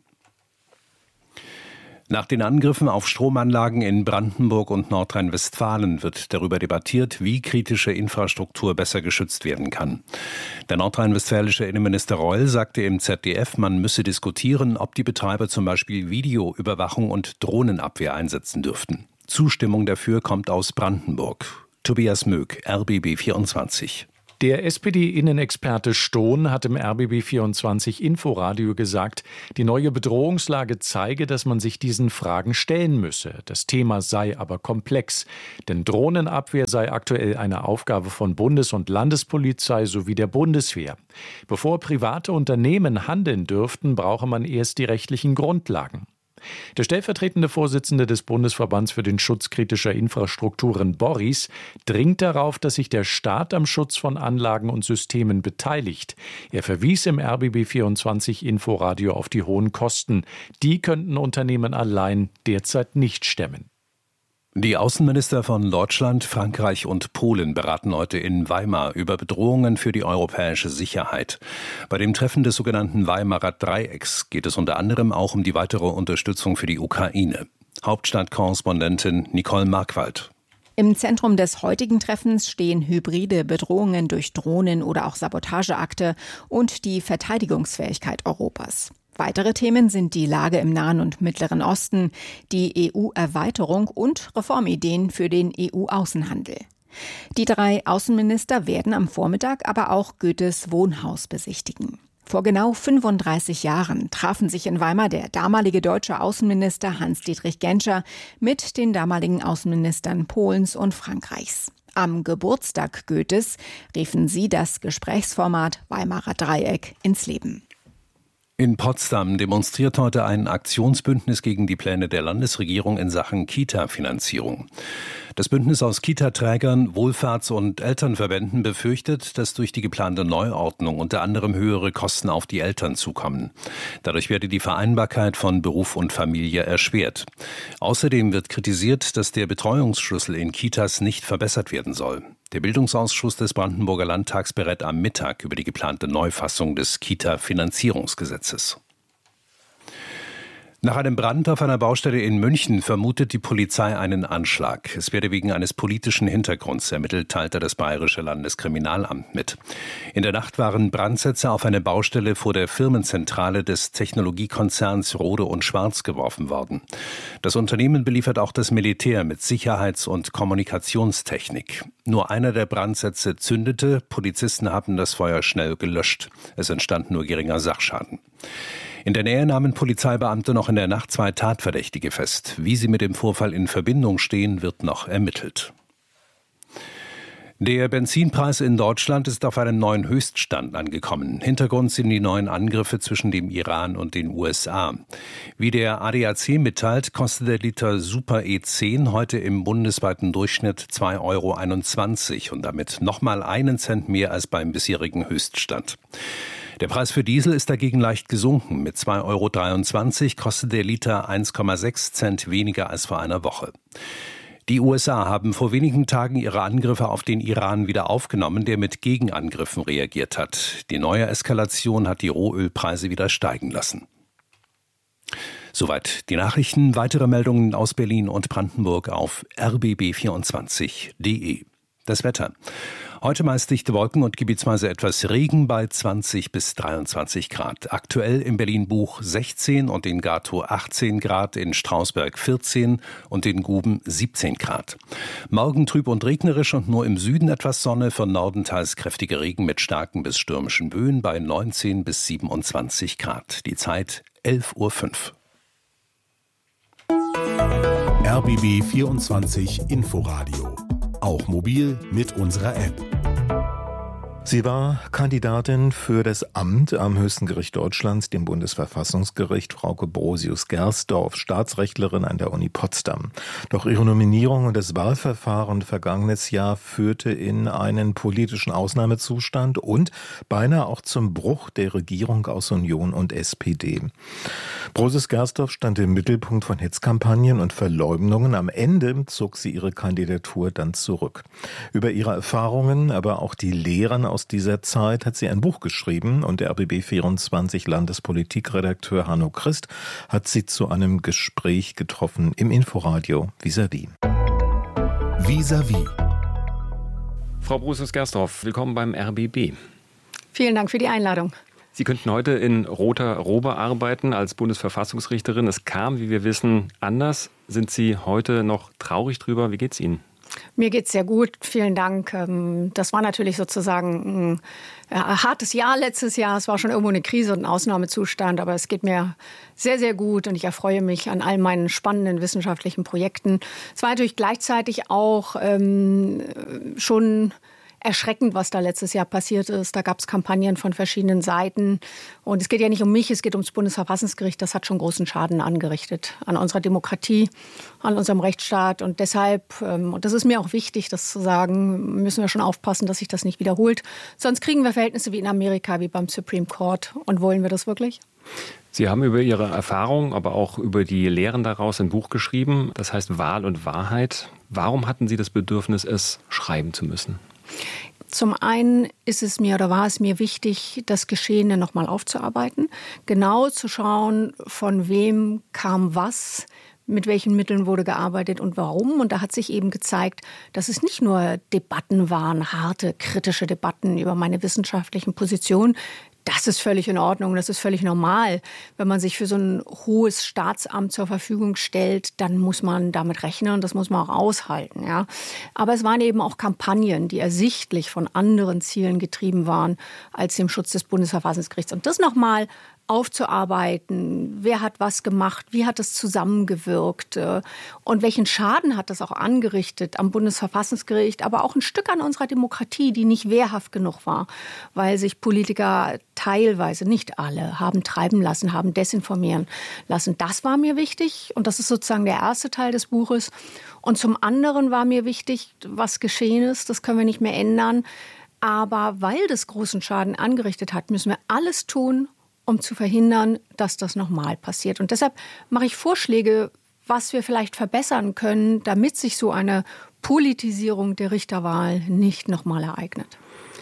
Nach den Angriffen auf Stromanlagen in Brandenburg und Nordrhein-Westfalen wird darüber debattiert, wie kritische Infrastruktur besser geschützt werden kann. Der nordrhein-westfälische Innenminister Reul sagte im ZDF, man müsse diskutieren, ob die Betreiber zum Beispiel Videoüberwachung und Drohnenabwehr einsetzen dürften. Zustimmung dafür kommt aus Brandenburg. Tobias Möck, RBB 24. Der SPD-Innenexperte Stohn hat im RBB24 Inforadio gesagt, die neue Bedrohungslage zeige, dass man sich diesen Fragen stellen müsse. Das Thema sei aber komplex, denn Drohnenabwehr sei aktuell eine Aufgabe von Bundes- und Landespolizei sowie der Bundeswehr. Bevor private Unternehmen handeln dürften, brauche man erst die rechtlichen Grundlagen. Der stellvertretende Vorsitzende des Bundesverbands für den Schutz kritischer Infrastrukturen, Boris, dringt darauf, dass sich der Staat am Schutz von Anlagen und Systemen beteiligt. Er verwies im RBB24 Inforadio auf die hohen Kosten. Die könnten Unternehmen allein derzeit nicht stemmen. Die Außenminister von Deutschland, Frankreich und Polen beraten heute in Weimar über Bedrohungen für die europäische Sicherheit. Bei dem Treffen des sogenannten Weimarer Dreiecks geht es unter anderem auch um die weitere Unterstützung für die Ukraine. Hauptstadtkorrespondentin Nicole Markwald. Im Zentrum des heutigen Treffens stehen hybride Bedrohungen durch Drohnen oder auch Sabotageakte und die Verteidigungsfähigkeit Europas. Weitere Themen sind die Lage im Nahen und Mittleren Osten, die EU-Erweiterung und Reformideen für den EU-Außenhandel. Die 3 Außenminister werden am Vormittag aber auch Goethes Wohnhaus besichtigen. Vor genau 35 Jahren trafen sich in Weimar der damalige deutsche Außenminister Hans-Dietrich Genscher mit den damaligen Außenministern Polens und Frankreichs. Am Geburtstag Goethes riefen sie das Gesprächsformat Weimarer Dreieck ins Leben. In Potsdam demonstriert heute ein Aktionsbündnis gegen die Pläne der Landesregierung in Sachen Kita-Finanzierung. Das Bündnis aus Kita-Trägern, Wohlfahrts- und Elternverbänden befürchtet, dass durch die geplante Neuordnung unter anderem höhere Kosten auf die Eltern zukommen. Dadurch werde die Vereinbarkeit von Beruf und Familie erschwert. Außerdem wird kritisiert, dass der Betreuungsschlüssel in Kitas nicht verbessert werden soll. Der Bildungsausschuss des Brandenburger Landtags berät am Mittag über die geplante Neufassung des Kita-Finanzierungsgesetzes. Nach einem Brand auf einer Baustelle in München vermutet die Polizei einen Anschlag. Es werde wegen eines politischen Hintergrunds ermittelt, teilte das Bayerische Landeskriminalamt mit. In der Nacht waren Brandsätze auf eine Baustelle vor der Firmenzentrale des Technologiekonzerns Rode und Schwarz geworfen worden. Das Unternehmen beliefert auch das Militär mit Sicherheits- und Kommunikationstechnik. Nur einer der Brandsätze zündete, Polizisten haben das Feuer schnell gelöscht. Es entstand nur geringer Sachschaden. In der Nähe nahmen Polizeibeamte noch in der Nacht 2 Tatverdächtige fest. Wie sie mit dem Vorfall in Verbindung stehen, wird noch ermittelt. Der Benzinpreis in Deutschland ist auf einem neuen Höchststand angekommen. Hintergrund sind die neuen Angriffe zwischen dem Iran und den USA. Wie der ADAC mitteilt, kostet der Liter Super E10 heute im bundesweiten Durchschnitt 2,21 € und damit nochmal 1 Cent mehr als beim bisherigen Höchststand. Der Preis für Diesel ist dagegen leicht gesunken. Mit 2,23 € kostet der Liter 1,6 Cent weniger als vor einer Woche. Die USA haben vor wenigen Tagen ihre Angriffe auf den Iran wieder aufgenommen, der mit Gegenangriffen reagiert hat. Die neue Eskalation hat die Rohölpreise wieder steigen lassen. Soweit die Nachrichten. Weitere Meldungen aus Berlin und Brandenburg auf rbb24.de. Das Wetter. Heute meist dichte Wolken und gebietsweise etwas Regen bei 20 bis 23 Grad. Aktuell in Berlin-Buch 16 und in Gatow 18 Grad, in Strausberg 14 und in Guben 17 Grad. Morgen trüb und regnerisch und nur im Süden etwas Sonne, von Norden teils kräftiger Regen mit starken bis stürmischen Böen bei 19 bis 27 Grad. Die Zeit 11:05 Uhr. RBB 24 Inforadio. Auch mobil mit unserer App. Sie war Kandidatin für das Amt am höchsten Gericht Deutschlands, dem Bundesverfassungsgericht, Frauke Brosius-Gersdorf, Staatsrechtlerin an der Uni Potsdam. Doch ihre Nominierung und das Wahlverfahren vergangenes Jahr führte in einen politischen Ausnahmezustand und beinahe auch zum Bruch der Regierung aus Union und SPD. Brosius-Gersdorf stand im Mittelpunkt von Hetzkampagnen und Verleumdungen. Am Ende zog sie ihre Kandidatur dann zurück. Über ihre Erfahrungen, aber auch die Lehren aus dieser Zeit hat sie ein Buch geschrieben und der RBB24 Landespolitikredakteur Hanno Christ hat sie zu einem Gespräch getroffen im Inforadio Vis-à-vis. Vis-à-vis. Frau Brosius-Gersdorf, willkommen beim RBB. Vielen Dank für die Einladung. Sie könnten heute in roter Robe arbeiten als Bundesverfassungsrichterin. Es kam, wie wir wissen, anders. Sind Sie heute noch traurig drüber? Wie geht's Ihnen? Mir geht's sehr gut, vielen Dank. Das war natürlich sozusagen ein hartes Jahr letztes Jahr. Es war schon irgendwo eine Krise und ein Ausnahmezustand, aber es geht mir sehr, sehr gut und ich erfreue mich an all meinen spannenden wissenschaftlichen Projekten. Es war natürlich gleichzeitig auch schon erschreckend, was da letztes Jahr passiert ist. Da gab es Kampagnen von verschiedenen Seiten. Und es geht ja nicht um mich, es geht ums Bundesverfassungsgericht. Das hat schon großen Schaden angerichtet an unserer Demokratie, an unserem Rechtsstaat. Und deshalb, und das ist mir auch wichtig, das zu sagen, müssen wir schon aufpassen, dass sich das nicht wiederholt. Sonst kriegen wir Verhältnisse wie in Amerika, wie beim Supreme Court. Und wollen wir das wirklich? Sie haben über Ihre Erfahrung, aber auch über die Lehren daraus ein Buch geschrieben. Das heißt Wahl und Wahrheit. Warum hatten Sie das Bedürfnis, es schreiben zu müssen? Zum einen ist es mir oder war es mir wichtig, das Geschehene nochmal aufzuarbeiten, genau zu schauen, von wem kam was, mit welchen Mitteln wurde gearbeitet und warum. Und da hat sich eben gezeigt, dass es nicht nur Debatten waren, harte, kritische Debatten über meine wissenschaftlichen Positionen. Das ist völlig in Ordnung, das ist völlig normal. Wenn man sich für so ein hohes Staatsamt zur Verfügung stellt, dann muss man damit rechnen und das muss man auch aushalten. Ja. Aber es waren eben auch Kampagnen, die ersichtlich von anderen Zielen getrieben waren als dem Schutz des Bundesverfassungsgerichts. Und das nochmal aufzuarbeiten, wer hat was gemacht, wie hat es zusammengewirkt und welchen Schaden hat das auch angerichtet am Bundesverfassungsgericht, aber auch ein Stück an unserer Demokratie, die nicht wehrhaft genug war, weil sich Politiker teilweise, nicht alle, haben treiben lassen, haben desinformieren lassen. Das war mir wichtig und das ist sozusagen der erste Teil des Buches. Und zum anderen war mir wichtig, was geschehen ist, das können wir nicht mehr ändern, aber weil das großen Schaden angerichtet hat, müssen wir alles tun, um zu verhindern, dass das nochmal passiert. Und deshalb mache ich Vorschläge, was wir vielleicht verbessern können, damit sich so eine Politisierung der Richterwahl nicht nochmal ereignet.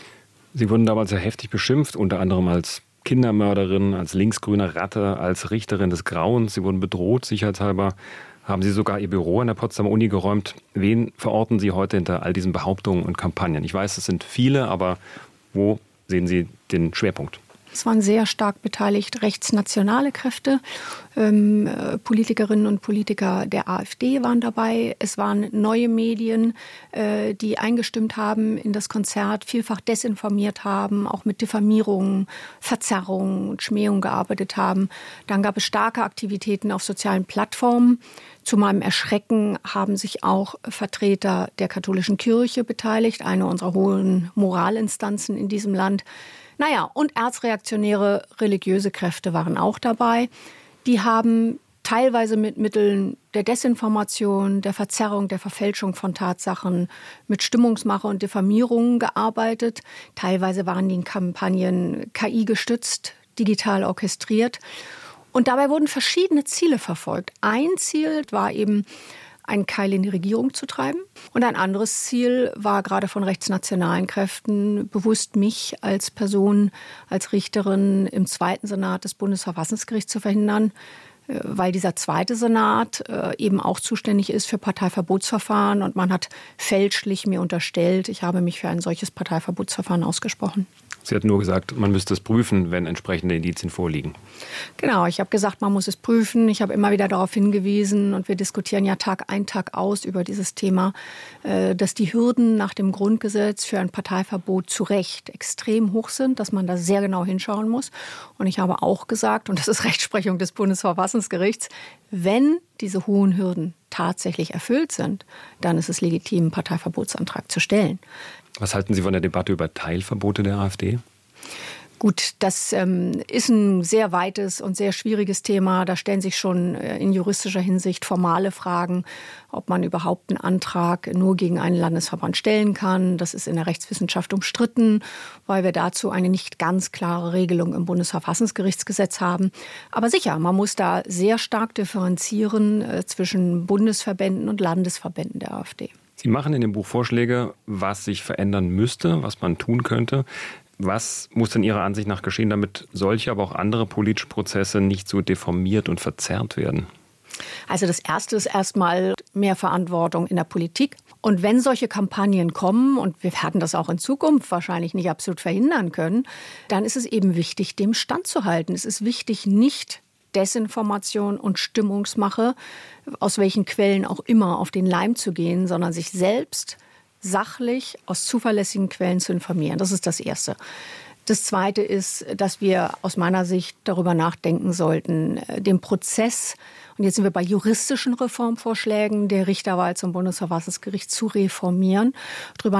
Sie wurden damals sehr heftig beschimpft, unter anderem als Kindermörderin, als linksgrüne Ratte, als Richterin des Grauens. Sie wurden bedroht, sicherheitshalber. Haben Sie sogar Ihr Büro an der Potsdamer Uni geräumt. Wen verorten Sie heute hinter all diesen Behauptungen und Kampagnen? Ich weiß, es sind viele, aber wo sehen Sie den Schwerpunkt? Es waren sehr stark beteiligt rechtsnationale Kräfte. Politikerinnen und Politiker der AfD waren dabei. Es waren neue Medien, die eingestimmt haben in das Konzert, vielfach desinformiert haben, auch mit Diffamierungen, Verzerrungen und Schmähungen gearbeitet haben. Dann gab es starke Aktivitäten auf sozialen Plattformen. Zu meinem Erschrecken haben sich auch Vertreter der katholischen Kirche beteiligt, eine unserer hohen Moralinstanzen in diesem Land. Naja, und erzreaktionäre religiöse Kräfte waren auch dabei. Die haben teilweise mit Mitteln der Desinformation, der Verzerrung, der Verfälschung von Tatsachen, mit Stimmungsmache und Diffamierung gearbeitet. Teilweise waren die Kampagnen KI gestützt, digital orchestriert. Und dabei wurden verschiedene Ziele verfolgt. Ein Ziel war eben, einen Keil in die Regierung zu treiben. Und ein anderes Ziel war gerade von rechtsnationalen Kräften, bewusst mich als Person, als Richterin im zweiten Senat des Bundesverfassungsgerichts zu verhindern, weil dieser zweite Senat eben auch zuständig ist für Parteiverbotsverfahren. Und man hat fälschlich mir unterstellt, ich habe mich für ein solches Parteiverbotsverfahren ausgesprochen. Sie hatten nur gesagt, man müsste es prüfen, wenn entsprechende Indizien vorliegen. Genau, ich habe gesagt, man muss es prüfen. Ich habe immer wieder darauf hingewiesen und wir diskutieren ja Tag ein, Tag aus über dieses Thema, dass die Hürden nach dem Grundgesetz für ein Parteiverbot zu Recht extrem hoch sind, dass man da sehr genau hinschauen muss. Und ich habe auch gesagt, und das ist Rechtsprechung des Bundesverfassungsgerichts, wenn diese hohen Hürden tatsächlich erfüllt sind, dann ist es legitim, einen Parteiverbotsantrag zu stellen. Was halten Sie von der Debatte über Teilverbote der AfD? Gut, das ist ein sehr weites und sehr schwieriges Thema. Da stellen sich schon in juristischer Hinsicht formale Fragen, ob man überhaupt einen Antrag nur gegen einen Landesverband stellen kann. Das ist in der Rechtswissenschaft umstritten, weil wir dazu eine nicht ganz klare Regelung im Bundesverfassungsgerichtsgesetz haben. Aber sicher, man muss da sehr stark differenzieren zwischen Bundesverbänden und Landesverbänden der AfD. Sie machen in dem Buch Vorschläge, was sich verändern müsste, was man tun könnte. Was muss denn Ihrer Ansicht nach geschehen, damit solche, aber auch andere politische Prozesse nicht so deformiert und verzerrt werden? Also das Erste ist erstmal mehr Verantwortung in der Politik. Und wenn solche Kampagnen kommen, und wir werden das auch in Zukunft wahrscheinlich nicht absolut verhindern können, dann ist es eben wichtig, dem standzuhalten. Es ist wichtig, nicht Desinformation und Stimmungsmache, aus welchen Quellen auch immer, auf den Leim zu gehen, sondern sich selbst sachlich aus zuverlässigen Quellen zu informieren. Das ist das Erste. Das Zweite ist, dass wir aus meiner Sicht darüber nachdenken sollten, den Prozess, und jetzt sind wir bei juristischen Reformvorschlägen, der Richterwahl zum Bundesverfassungsgericht zu reformieren, darüber